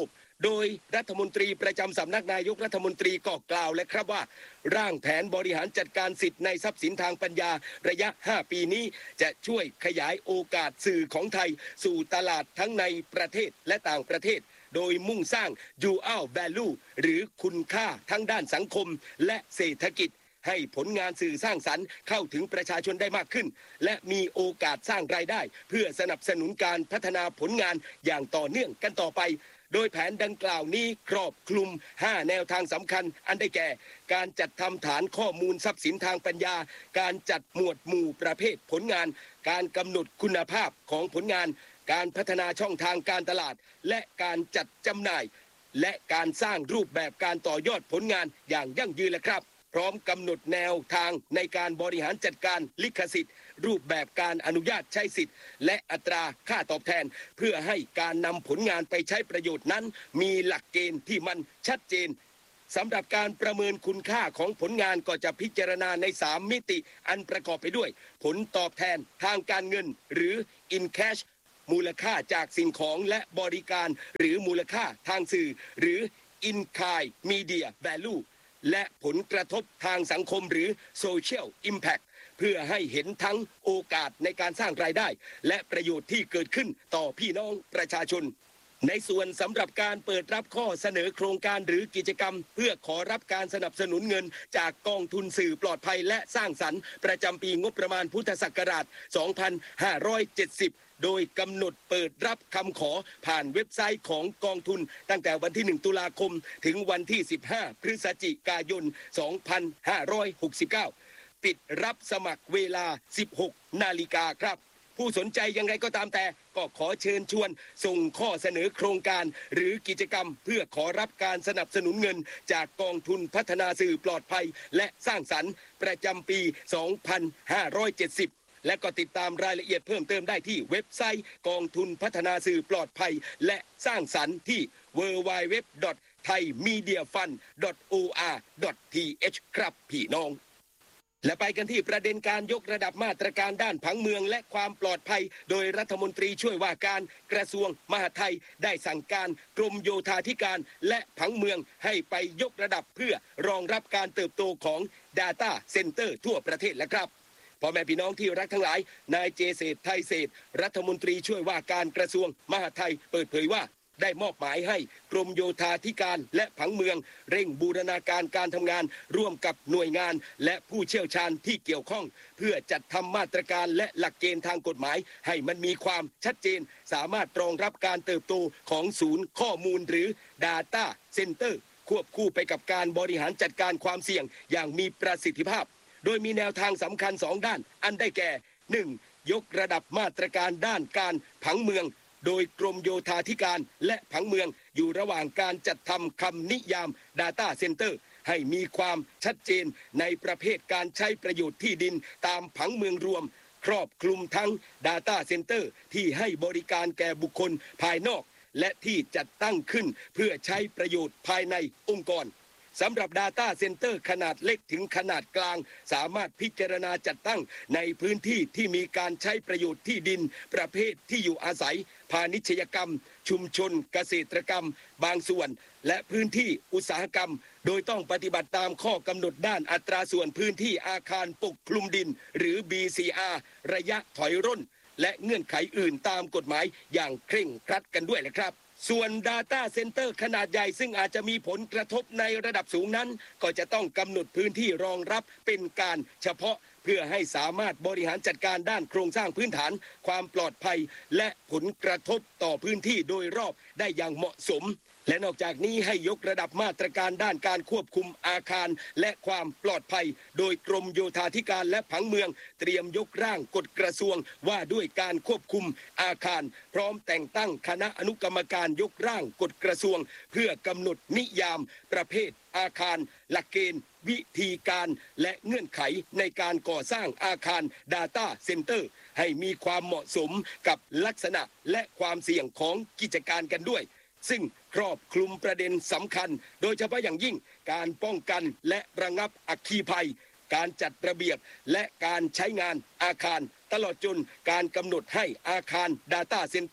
โดยรัฐมนตรีประจำสำนักนายกรัฐมนตรีก็กล่าวและครับว่าร่างแผนบริหารจัดการสิทธิ์ในทรัพย์สินทางปัญญาระยะห้าปีนี้จะช่วยขยายโอกาสสื่อของไทยสู่ตลาดทั้งในประเทศและต่างประเทศโดยมุ่งสร้าง dual value หรือคุณค่าทั้งด้านสังคมและเศรษฐกิจให้ผลงานสื่อสร้างสรรค์เข้าถึงประชาชนได้มากขึ้นและมีโอกาสสร้างรายได้เพื่อสนับสนุนการพัฒนาผลงานอย่างต่อเนื่องกันต่อไปโดยแผนดังกล่าวนี้ครอบคลุมห้าแนวทางสำคัญอันได้แก่การจัดทำฐานข้อมูลทรัพย์สินทางปัญญาการจัดหมวดหมู่ประเภทผลงานการกำหนดคุณภาพของผลงานการพัฒนาช่องทางการตลาดและการจัดจำหน่ายและการสร้างรูปแบบการต่อยอดผลงานอย่างยั่งยืนและครับพร้อมกำหนดแนวทางในการบริหารจัดการลิขสิทธิ์รูปแบบการอนุญาตใช้สิทธิ์และอัตราค่าตอบแทนเพื่อให้การนำผลงานไปใช้ประโยชน์นั้นมีหลักเกณฑ์ที่มันชัดเจนสำหรับการประเมินคุณค่าของผลงานก็จะพิจารณาในสามมิติอันประกอบไปด้วยผลตอบแทนทางการเงินหรือ in cashมูลค่าจากสิ่งของและบริการหรือมูลค่าทางสื่อหรือ in kind media value และผลกระทบทางสังคมหรือ social impact เพื่อให้เห็นทั้งโอกาสในการสร้างรายได้และประโยชน์ที่เกิดขึ้นต่อพี่น้องประชาชนในส่วนสำหรับการเปิดรับข้อเสนอโครงการหรือกิจกรรมเพื่อขอรับการสนับสนุนเงินจากกองทุนสื่อปลอดภัยและสร้างสรรค์ประจำปีงบประมาณพุทธศักราช สองพันห้าร้อยเจ็ดสิบ โดยกำหนดเปิดรับคำขอผ่านเว็บไซต์ของกองทุนตั้งแต่วันที่หนึ่งตุลาคมถึงวันที่สิบห้าพฤศจิกายน สองพันห้าร้อยหกสิบเก้า ปิดรับสมัครเวลา สิบหกนาฬิกาครับผู้สนใจยังไงก็ตามแต่ก็ขอเชิญชวนส่งข้อเสนอโครงการหรือกิจกรรมเพื่อขอรับการสนับสนุนเงินจากกองทุนพัฒนาสื่อปลอดภัยและสร้างสรรค์ประจำปี สองพันห้าร้อยเจ็ดสิบ และก็ติดตามรายละเอียดเพิ่มเติมได้ที่เว็บไซต์กองทุนพัฒนาสื่อปลอดภัยและสร้างสรรค์ที่ ดับเบิลยู ดับเบิลยู ดับเบิลยู ดอท ไทยมีเดียฟัน ดอท โอ อาร์ ดอท ที เอช ครับพี่น้องและไปกันที่ประเด็นการยกระดับมาตรการด้านผังเมืองและความปลอดภัยโดยรัฐมนตรีช่วยว่าการกระทรวงมหาดไทยได้สั่งการกรมโยธาธิการและผังเมืองให้ไปยกระดับเพื่อรองรับการเติบโตของ Data Center ทั่วประเทศแล้วครับพ่อแม่พี่น้องที่รักทั้งหลายนายเจเศรษฐ์ไทยเศรษฐ์รัฐมนตรีช่วยว่าการกระทรวงมหาดไทยเปิดเผยว่าได้มอบหมายให้กรมโยธาธิการและผังเมืองเร่งบูรณาการการทำงานร่วมกับหน่วยงานและผู้เชี่ยวชาญที่เกี่ยวข้องเพื่อจัดทำมาตรการและหลักเกณฑ์ทางกฎหมายให้มันมีความชัดเจนสามารถรองรับการเติบโตของศูนย์ข้อมูลหรือ Data Center ควบคู่ไปกับการบริหารจัดการความเสี่ยงอย่างมีประสิทธิภาพโดยมีแนวทางสำคัญสองด้านอันได้แก่ หนึ่ง ยกระดับมาตรการด้านการผังเมืองโดยกรมโยธาธิการและผังเมืองอยู่ระหว่างการจัดทำคำนิยาม Data Center ให้มีความชัดเจนในประเภทการใช้ประโยชน์ที่ดินตามผังเมืองรวมครอบคลุมทั้ง Data Center ที่ให้บริการแก่บุคคลภายนอกและที่จัดตั้งขึ้นเพื่อใช้ประโยชน์ภายในองค์กรสำหรับ Data Center ขนาดเล็กถึงขนาดกลางสามารถพิจารณาจัดตั้งในพื้นที่ที่มีการใช้ประโยชน์ที่ดินประเภทที่อยู่อาศัยพาณิชยกรรมชุมชนเกษตรกรรมบางส่วนและพื้นที่อุตสาหกรรมโดยต้องปฏิบัติตามข้อกำหนดด้านอัตราส่วนพื้นที่อาคารปกคลุมดินหรือ บี ซี อาร์ ระยะถอยร่นและเงื่อนไขอื่นตามกฎหมายอย่างเคร่งครัดกันด้วยนะครับส่วน Data Center ขนาดใหญ่ซึ่งอาจจะมีผลกระทบในระดับสูงนั้นก็จะต้องกำหนดพื้นที่รองรับเป็นการเฉพาะเพื่อให้สามารถบริหารจัดการด้านโครงสร้างพื้นฐานความปลอดภัยและผลกระทบต่อพื้นที่โดยรอบได้อย่างเหมาะสมและนอกจากนี้ให้ยกระดับมาตรการด้านการควบคุมอาคารและความปลอดภัยโดยกรมโยธาธิการและผังเมืองเตรียมยกร่างกฎกระทรวงว่าด้วยการควบคุมอาคารพร้อมแต่งตั้งคณะอนุกรรมการยกร่างกฎกระทรวงเพื่อกำหนดนิยามประเภทอาคารหลักเกณฑ์วิธีการและเงื่อนไขในการก่อสร้างอาคาร Data Center ให้มีความเหมาะสมกับลักษณะและความเสี่ยงของกิจการกันด้วยซึ่งครอบคลุมประเด็นสำคัญโดยเฉพาะอย่างยิ่งการป้องกันและระงับอัคคีภัยการจัดระเบียบและการใช้งานอาคารตลอดจนการกำหนดให้อาคาร Data Center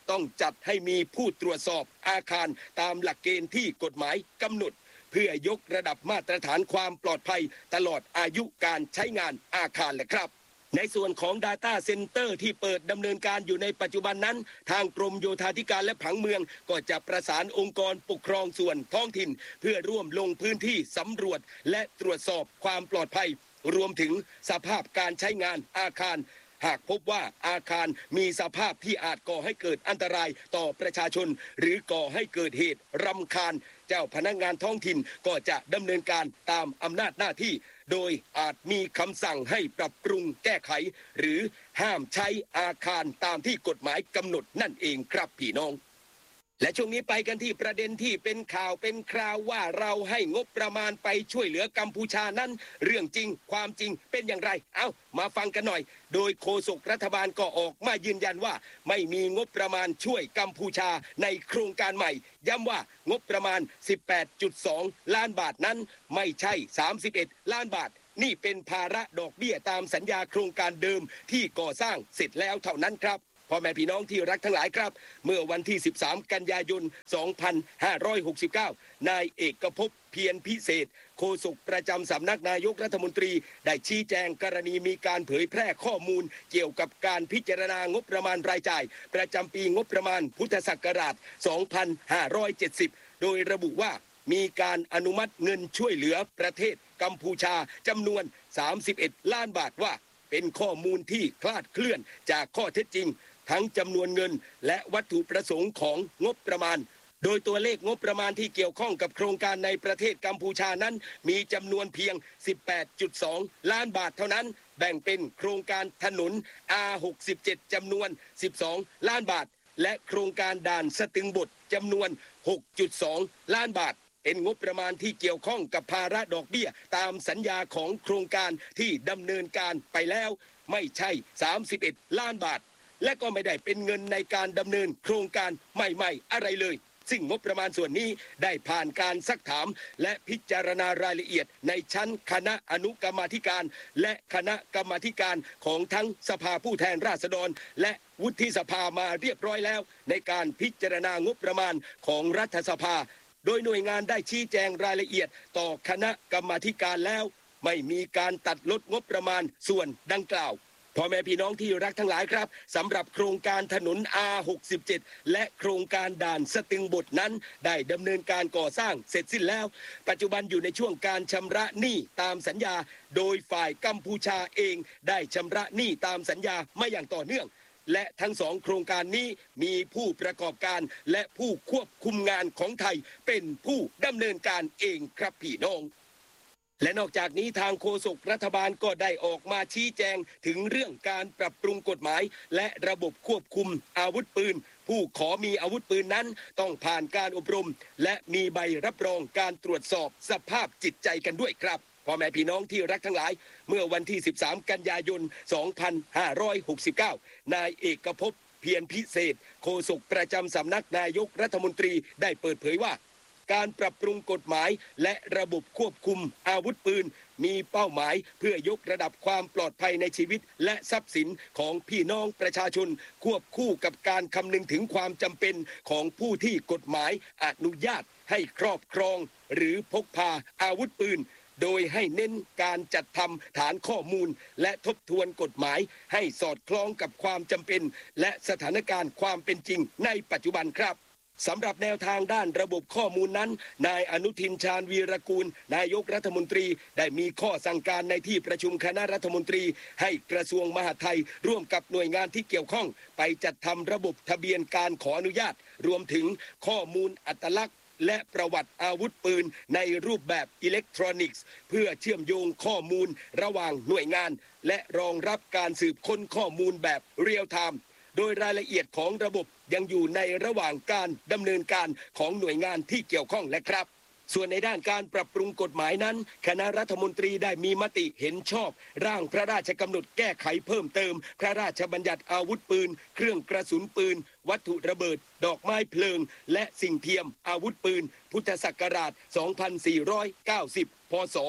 ต้องจัดให้มีผู้ตรวจสอบอาคารตามหลักเกณฑ์ที่กฎหมายกำหนดเพื่อยกระดับมาตรฐานความปลอดภัยตลอดอายุการใช้งานอาคารแหละครับในส่วนของ Data Center ที่เปิดดำเนินการอยู่ในปัจจุบันนั้นทางกรมโยธาธิการและผังเมืองก็จะประสานองค์กรปกครองส่วนท้องถิ่นเพื่อร่วมลงพื้นที่สำรวจและตรวจสอบความปลอดภัยรวมถึงสภาพการใช้งานอาคารหากพบว่าอาคารมีสภาพที่อาจก่อให้เกิดอันตรายต่อประชาชนหรือก่อให้เกิดเหตุรำคาญเจ้าพนักงานท้องถิ่นก็จะดำเนินการตามอำนาจหน้าที่โดยอาจมีคำสั่งให้ปรับปรุงแก้ไขหรือห้ามใช้อาคารตามที่กฎหมายกำหนดนั่นเองครับพี่น้องและช่วงนี้ไปกันที่ประเด็นที่เป็นข่าวเป็นคราวว่าเราให้งบประมาณไปช่วยเหลือกัมพูชานั้นเรื่องจริงความจริงเป็นอย่างไรเอ้ามาฟังกันหน่อยโดยโฆษกรัฐบาลก็ออกมายืนยันว่าไม่มีงบประมาณช่วยกัมพูชาในโครงการใหม่ย้ำว่างบประมาณ สิบแปดจุดสอง ล้านบาทนั้นไม่ใช่ สามสิบเอ็ด ล้านบาทนี่เป็นภาระดอกเบี้ยตามสัญญาโครงการเดิมที่ก่อสร้างเสร็จแล้วเท่านั้นครับพ่อแม่พี่น้องที่รักทั้งหลายครับเมื่อวันที่ สิบสาม กันยายน สองพันห้าร้อยหกสิบเก้า นายเอกภพเพียรพิเศษโฆษกประจำสำนักนายกรัฐมนตรีได้ชี้แจงกรณีมีการเผยแพร่ข้อมูลเกี่ยวกับการพิจารณางบประมาณรายจ่ายประจำปีงบประมาณพุทธศักราช สองพันห้าร้อยเจ็ดสิบ โดยระบุว่ามีการอนุมัติเงินช่วยเหลือประเทศกัมพูชาจำนวน สามสิบเอ็ด ล้านบาทว่าเป็นข้อมูลที่คลาดเคลื่อนจากข้อเท็จจริงทั้งจำนวนเงินและวัตถุประสงค์ของงบประมาณโดยตัวเลขงบประมาณที่เกี่ยวข้องกับโครงการในประเทศกัมพูชานั้นมีจำนวนเพียง สิบแปดจุดสอง ล้านบาทเท่านั้นแบ่งเป็นโครงการถนน อาร์ หกสิบเจ็ด จำนวน สิบสอง ล้านบาทและโครงการด่านสตึงบทจำนวน หกจุดสอง ล้านบาทเป็นงบประมาณที่เกี่ยวข้องกับภาระดอกเบี้ยตามสัญญาของโครงการที่ดำเนินการไปแล้วไม่ใช่ สามสิบเอ็ด ล้านบาทและก็ไม่ได้เป็นเงินในการดำเนินโครงการใหม่ๆอะไรเลยซึ่งงบประมาณส่วนนี้ได้ผ่านการซักถามและพิจารณารายละเอียดในชั้นคณะอนุกรรมาธิการและคณะกรรมาธิการของทั้งสภาผู้แทนราษฎรและวุฒิสภามาเรียบร้อยแล้วในการพิจารณางบประมาณของรัฐสภาโดยหน่วยงานได้ชี้แจงรายละเอียดต่อคณะกรรมาธิการแล้วไม่มีการตัดลดงบประมาณส่วนดังกล่าวพ่อแม่พี่น้องที่รักทั้งหลายครับสำหรับโครงการถนน อาร์ หกสิบเจ็ด และโครงการด่านสตึงบทนั้นได้ดำเนินการก่อสร้างเสร็จสิ้นแล้วปัจจุบันอยู่ในช่วงการชำระหนี้ตามสัญญาโดยฝ่ายกัมพูชาเองได้ชำระหนี้ตามสัญญามาอย่างต่อเนื่องและทั้งสองโครงการนี้มีผู้ประกอบการและผู้ควบคุมงานของไทยเป็นผู้ดำเนินการเองครับพี่น้องและนอกจากนี้ทางโฆษกรัฐบาลก็ได้ออกมาชี้แจงถึงเรื่องการปรับปรุงกฎหมายและระบบควบคุมอาวุธปืนผู้ขอมีอาวุธปืนนั้นต้องผ่านการอบรมและมีใบรับรองการตรวจสอบสภาพจิตใจกันด้วยครับพ่อแม่พี่น้องที่รักทั้งหลายเมื่อวันที่ สิบสาม กันยายน สองพันห้าร้อยหกสิบเก้านายเอกภพเพียรพิเศษโฆษกประจำสำนักนายกรัฐมนตรีได้เปิดเผยว่าการปรับปรุงกฎหมายและระบบควบคุมอาวุธปืนมีเป้าหมายเพื่อยกระดับความปลอดภัยในชีวิตและทรัพย์สินของพี่น้องประชาชนควบคู่กับการคำนึงถึงความจำเป็นของผู้ที่กฎหมายอนุญาตให้ครอบครองหรือพกพาอาวุธปืนโดยให้เน้นการจัดทำฐานข้อมูลและทบทวนกฎหมายให้สอดคล้องกับความจำเป็นและสถานการณ์ความเป็นจริงในปัจจุบันครับสำหรับแนวทางด้านระบบข้อมูลนั้นนายอนุทินชาญวีรกูลนายกรัฐมนตรีได้มีข้อสั่งการในที่ประชุมคณะรัฐมนตรีให้กระทรวงมหาดไทยร่วมกับหน่วยงานที่เกี่ยวข้องไปจัดทำระบบทะเบียนการขออนุญาตรวมถึงข้อมูลอัตลักษณ์และประวัติอาวุธปืนในรูปแบบอิเล็กทรอนิกส์เพื่อเชื่อมโยงข้อมูลระหว่างหน่วยงานและรองรับการสืบค้นข้อมูลแบบเรียลไทม์โดยรายละเอียดของระบบยังอยู่ในระหว่างการดำเนินการของหน่วยงานที่เกี่ยวข้องและครับส่วนในด้านการปรับปรุงกฎหมายนั้นคณะรัฐมนตรีได้มีมติเห็นชอบร่างพระราชกำหนดแก้ไขเพิ่มเติมพระราชบัญญัติอาวุธปืนเครื่องกระสุนปืนวัตถุระเบิดดอกไม้เพลิงและสิ่งเทียมอาวุธปืนพุทธศักราช สองพันสี่ร้อยเก้าสิบ พศ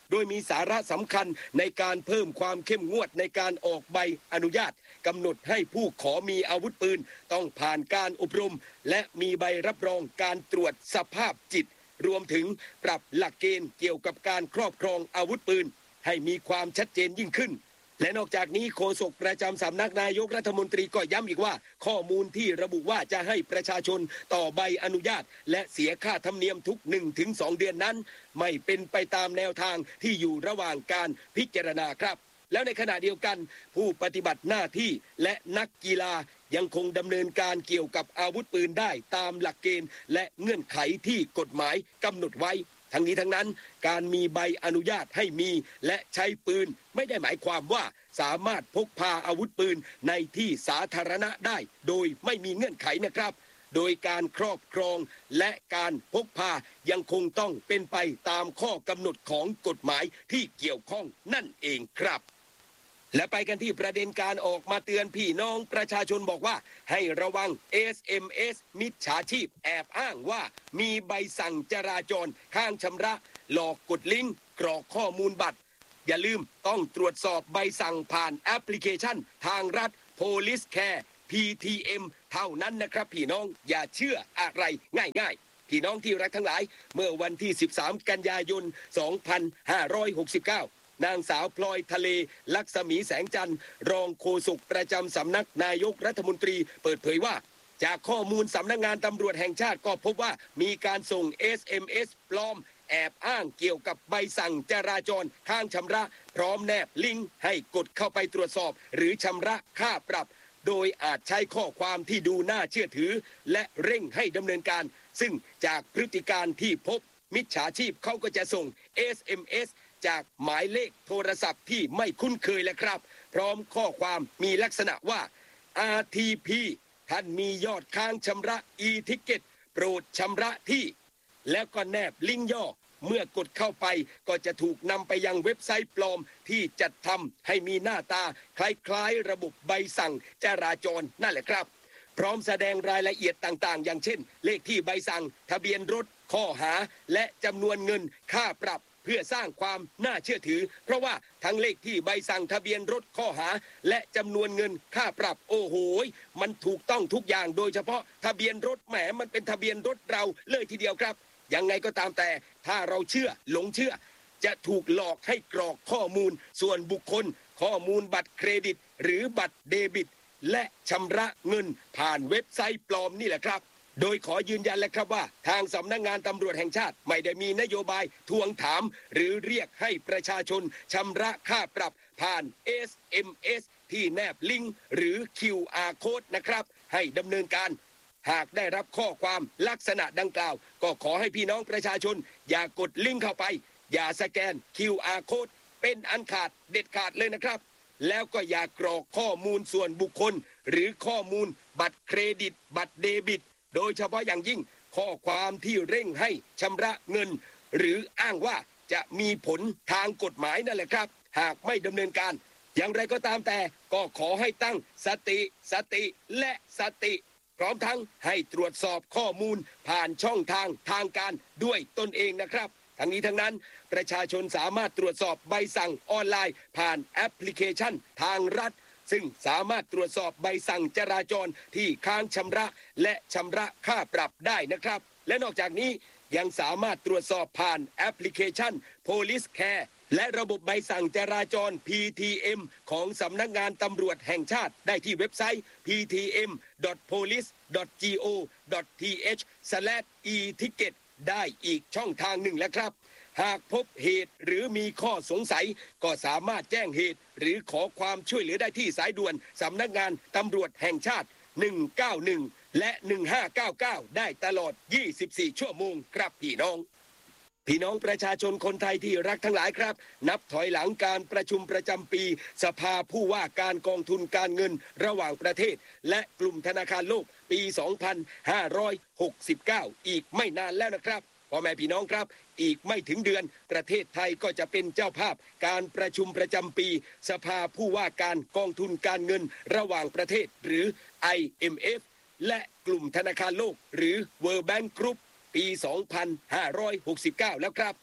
โดยมีสาระสำคัญในการเพิ่มความเข้มงวดในการออกใบอนุญาตกำหนดให้ผู้ขอมีอาวุธปืนต้องผ่านการอบรมและมีใบรับรองการตรวจสภาพจิตรวมถึงปรับหลักเกณฑ์เกี่ยวกับการครอบครองอาวุธปืนให้มีความชัดเจนยิ่งขึ้นและนอกจากนี้โฆษกประจำสำนักนายกรัฐมนตรีก็ย้ำอีกว่าข้อมูลที่ระบุว่าจะให้ประชาชนต่อใบอนุญาตและเสียค่าธรรมเนียมทุก หนึ่งถึงสอง เดือนนั้นไม่เป็นไปตามแนวทางที่อยู่ระหว่างการพิจารณาครับแล้วในขณะเดียวกันผู้ปฏิบัติหน้าที่และนักกีฬายังคงดำเนินการเกี่ยวกับอาวุธปืนได้ตามหลักเกณฑ์และเงื่อนไขที่กฎหมายกำหนดไว้ทั้งนี้ทั้งนั้นการมีใบอนุญาตให้มีและใช้ปืนไม่ได้หมายความว่าสามารถพกพาอาวุธปืนในที่สาธารณะได้โดยไม่มีเงื่อนไขนะครับโดยการครอบครองและการพกพายังคงต้องเป็นไปตามข้อกำหนดของกฎหมายที่เกี่ยวข้องนั่นเองครับและไปกันที่ประเด็นการออกมาเตือนพี่น้องประชาชนบอกว่าให้ระวัง เอส เอ็ม เอส มิจฉาชีพแอบอ้างว่ามีใบสั่งจราจรค้างชำระหลอกกดลิงก์กรอกข้อมูลบัตรอย่าลืมต้องตรวจสอบใบสั่งผ่านแอปพลิเคชันทางรัฐ Police Care พี ที เอ็ม เท่านั้นนะครับพี่น้องอย่าเชื่ออะไรง่ายๆพี่น้องที่รักทั้งหลายเมื่อวันที่สิบสามกันยายนสองพันห้าร้อยหกสิบเก้านางสาวพลอยทะเลลักษมีแสงจันทร์รองโฆษกประจำสำนักนายกรัฐมนตรีเปิดเผยว่าจากข้อมูลสำนักงานตำรวจแห่งชาติก็พบว่ามีการส่ง เอส เอ็ม เอส ปลอมแอบอ้างเกี่ยวกับใบสั่งจราจรค้างชำระพร้อมแนบลิงก์ให้กดเข้าไปตรวจสอบหรือชำระค่าปรับโดยอาจใช้ข้อความที่ดูน่าเชื่อถือและเร่งให้ดำเนินการซึ่งจากพฤติการที่พบมิจฉาชีพเขาก็จะส่ง เอส เอ็ม เอส จากหมายเลขโทรศัพท์ที่ไม่คุ้นเคยแล้วครับพร้อมข้อความมีลักษณะว่า อาร์ ที พี ท่านมียอดค้างชำระ e-ticket โปรดชำระที่แล้วก็แนบลิงก์ย่อเมื่อกดเข้าไปก็จะถูกนำไปยังเว็บไซต์ปลอมที่จัดทำให้มีหน้าตาคล้ายๆระบบใบสั่งจราจรนั่นแหละครับพร้อมแสดงรายละเอียดต่างๆอย่างเช่นเลขที่ใบสั่งทะเบียนรถข้อหาและจำนวนเงินค่าปรับเพื่อสร้างความน่าเชื่อถือเพราะว่าทั้งเลขที่ใบสั่งทะเบียนรถข้อหาและจำนวนเงินค่าปรับโอ้โหมันถูกต้องทุกอย่างโดยเฉพาะทะเบียนรถแหมมันเป็นทะเบียนรถเราเลยทีเดียวครับยังไงก็ตามแต่ถ้าเราเชื่อหลงเชื่อจะถูกหลอกให้กรอกข้อมูลส่วนบุคคลข้อมูลบัตรเครดิตหรือบัตรเดบิตและชำระเงินผ่านเว็บไซต์ปลอมนี่แหละครับโดยขอยืนยันแล้วครับว่าทางสำนักงานตำรวจแห่งชาติไม่ได้มีนโยบายทวงถามหรือเรียกให้ประชาชนชำระค่าปรับผ่าน เอส เอ็ม เอส ที่แนบลิงก์หรือ คิว อาร์ Code นะครับให้ดำเนินการหากได้รับข้อความลักษณะดังกล่าวก็ขอให้พี่น้องประชาชนอย่ากดลิงก์เข้าไปอย่าสแกน คิว อาร์ Code เป็นอันขาดเด็ดขาดเลยนะครับแล้วก็อย่ากรอกข้อมูลส่วนบุคคลหรือข้อมูลบัตรเครดิตบัตรเดบิตโดยเฉพาะอย่างยิ่งข้อความที่เร่งให้ชำระเงินหรืออ้างว่าจะมีผลทางกฎหมายนั่นแหละครับหากไม่ดำเนินการอย่างไรก็ตามแต่ก็ขอให้ตั้งสติสติและสติพร้อมทั้งให้ตรวจสอบข้อมูลผ่านช่องทางทางการด้วยตนเองนะครับทั้งนี้ทั้งนั้นประชาชนสามารถตรวจสอบใบสั่งออนไลน์ผ่านแอปพลิเคชันทางรัฐซึ่งสามารถตรวจสอบใบสั่งจราจรที่ค้างชำระและชำระค่าปรับได้นะครับและนอกจากนี้ยังสามารถตรวจสอบผ่านแอปพลิเคชัน Police Care และระบบใบสั่งจราจร พี ที เอ็ม ของสำนักงานตำรวจแห่งชาติได้ที่เว็บไซต์ พี ที เอ็ม ดอท โพลิส ดอท จี โอ ดอท ที เอช สแลช อี ทิกเก็ต ได้อีกช่องทางหนึ่งแล้วครับหากพบเหตุหรือมีข้อสงสัยก็สามารถแจ้งเหตุหรือขอความช่วยเหลือได้ที่สายด่วนสำนักงานตำรวจแห่งชาติหนึ่งเก้าหนึ่งและหนึ่งห้าเก้าเก้าได้ตลอดยี่สิบสี่ชั่วโมงครับพี่น้องพี่น้องประชาชนคนไทยที่รักทั้งหลายครับนับถอยหลังการประชุมประจำปีสภาผู้ว่าการกองทุนการเงินระหว่างประเทศและกลุ่มธนาคารโลกปีสองพันห้าร้อยหกสิบเก้าอีกไม่นานแล้วนะครับพ่อแม่พี่น้องครับอีกไม่ถึงเดือนประเทศไทยก็จะเป็นเจ้าภาพการประชุมประจำปีสภาผู้ว่าการกองทุนการเงินระหว่างประเทศหรือ ไอ เอ็ม เอฟ และกลุ่มธนาคารโลกหรือ World Bank Group ปี สองพันห้าร้อยหกสิบเก้า แล้วครับ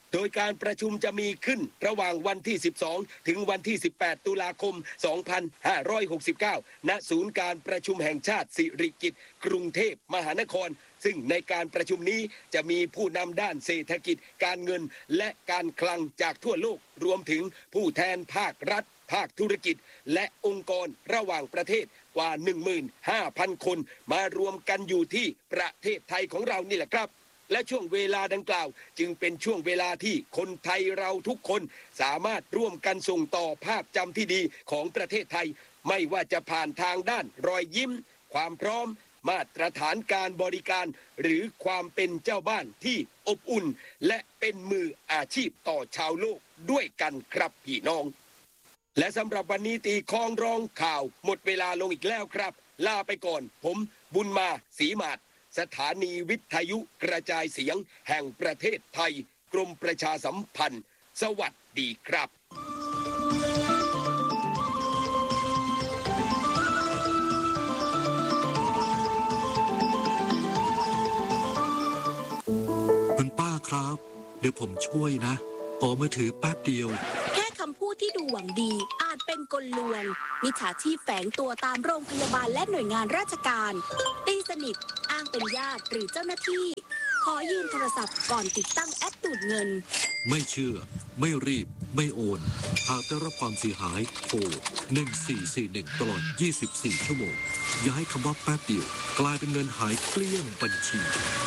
โดยการประชุมจะมีขึ้นระหว่างวันที่ สิบสอง ถึงวันที่ สิบแปด ตุลาคม สองพันห้าร้อยหกสิบเก้า ณ ศูนย์การประชุมแห่งชาติสิริกิติ์กรุงเทพมหานคร ซึ่งในการประชุมนี้จะมีผู้นำด้านเศรษฐกิจการเงินและการคลังจากทั่วโลกรวมถึงผู้แทนภาครัฐภาคธุรกิจและองค์กรระหว่างประเทศกว่า หนึ่งหมื่นห้าพัน คนมารวมกันอยู่ที่ประเทศไทยของเรานี่แหละครับและช่วงเวลาดังกล่าวจึงเป็นช่วงเวลาที่คนไทยเราทุกคนสามารถร่วมกันส่งต่อภาพจำที่ดีของประเทศไทยไม่ว่าจะผ่านทางด้านรอยยิ้มความพร้อมมาตรฐานการบริการหรือความเป็นเจ้าบ้านที่อบอุ่นและเป็นมืออาชีพต่อชาวโลกด้วยกันครับพี่น้องและสำหรับวันนี้ตีคล้องร้องข่าวหมดเวลาลงอีกแล้วครับลาไปก่อนผมบุญมาศรีหมาดสถานีวิทยุกระจายเสียงแห่งประเทศไทยกรมประชาสัมพันธ์สวัสดีครับคุณป้าครับเดี๋ยวผมช่วยนะขอมือถือแป๊บเดียวแค่คำพูดที่ดูหวังดีอาจเป็นกลลวงมิจฉาชีพแฝงตัวตามโรงพยาบาลและหน่วยงานราชการตีสนิทอ้างเป็นญาติหรือเจ้าหน้าที่ขอยืมโทรศัพท์ก่อนติดตั้งแอปดูดเงินไม่เชื่อไม่รีบไม่โอนหากได้รับความเสียหายโทรหนึ่งสี่สี่หนึ่งตลอดยี่สิบสี่ชั่วโมงอย่าให้คำว่าแป๊บเดียวกลายเป็นเงินหายเกลี้ยงบัญชี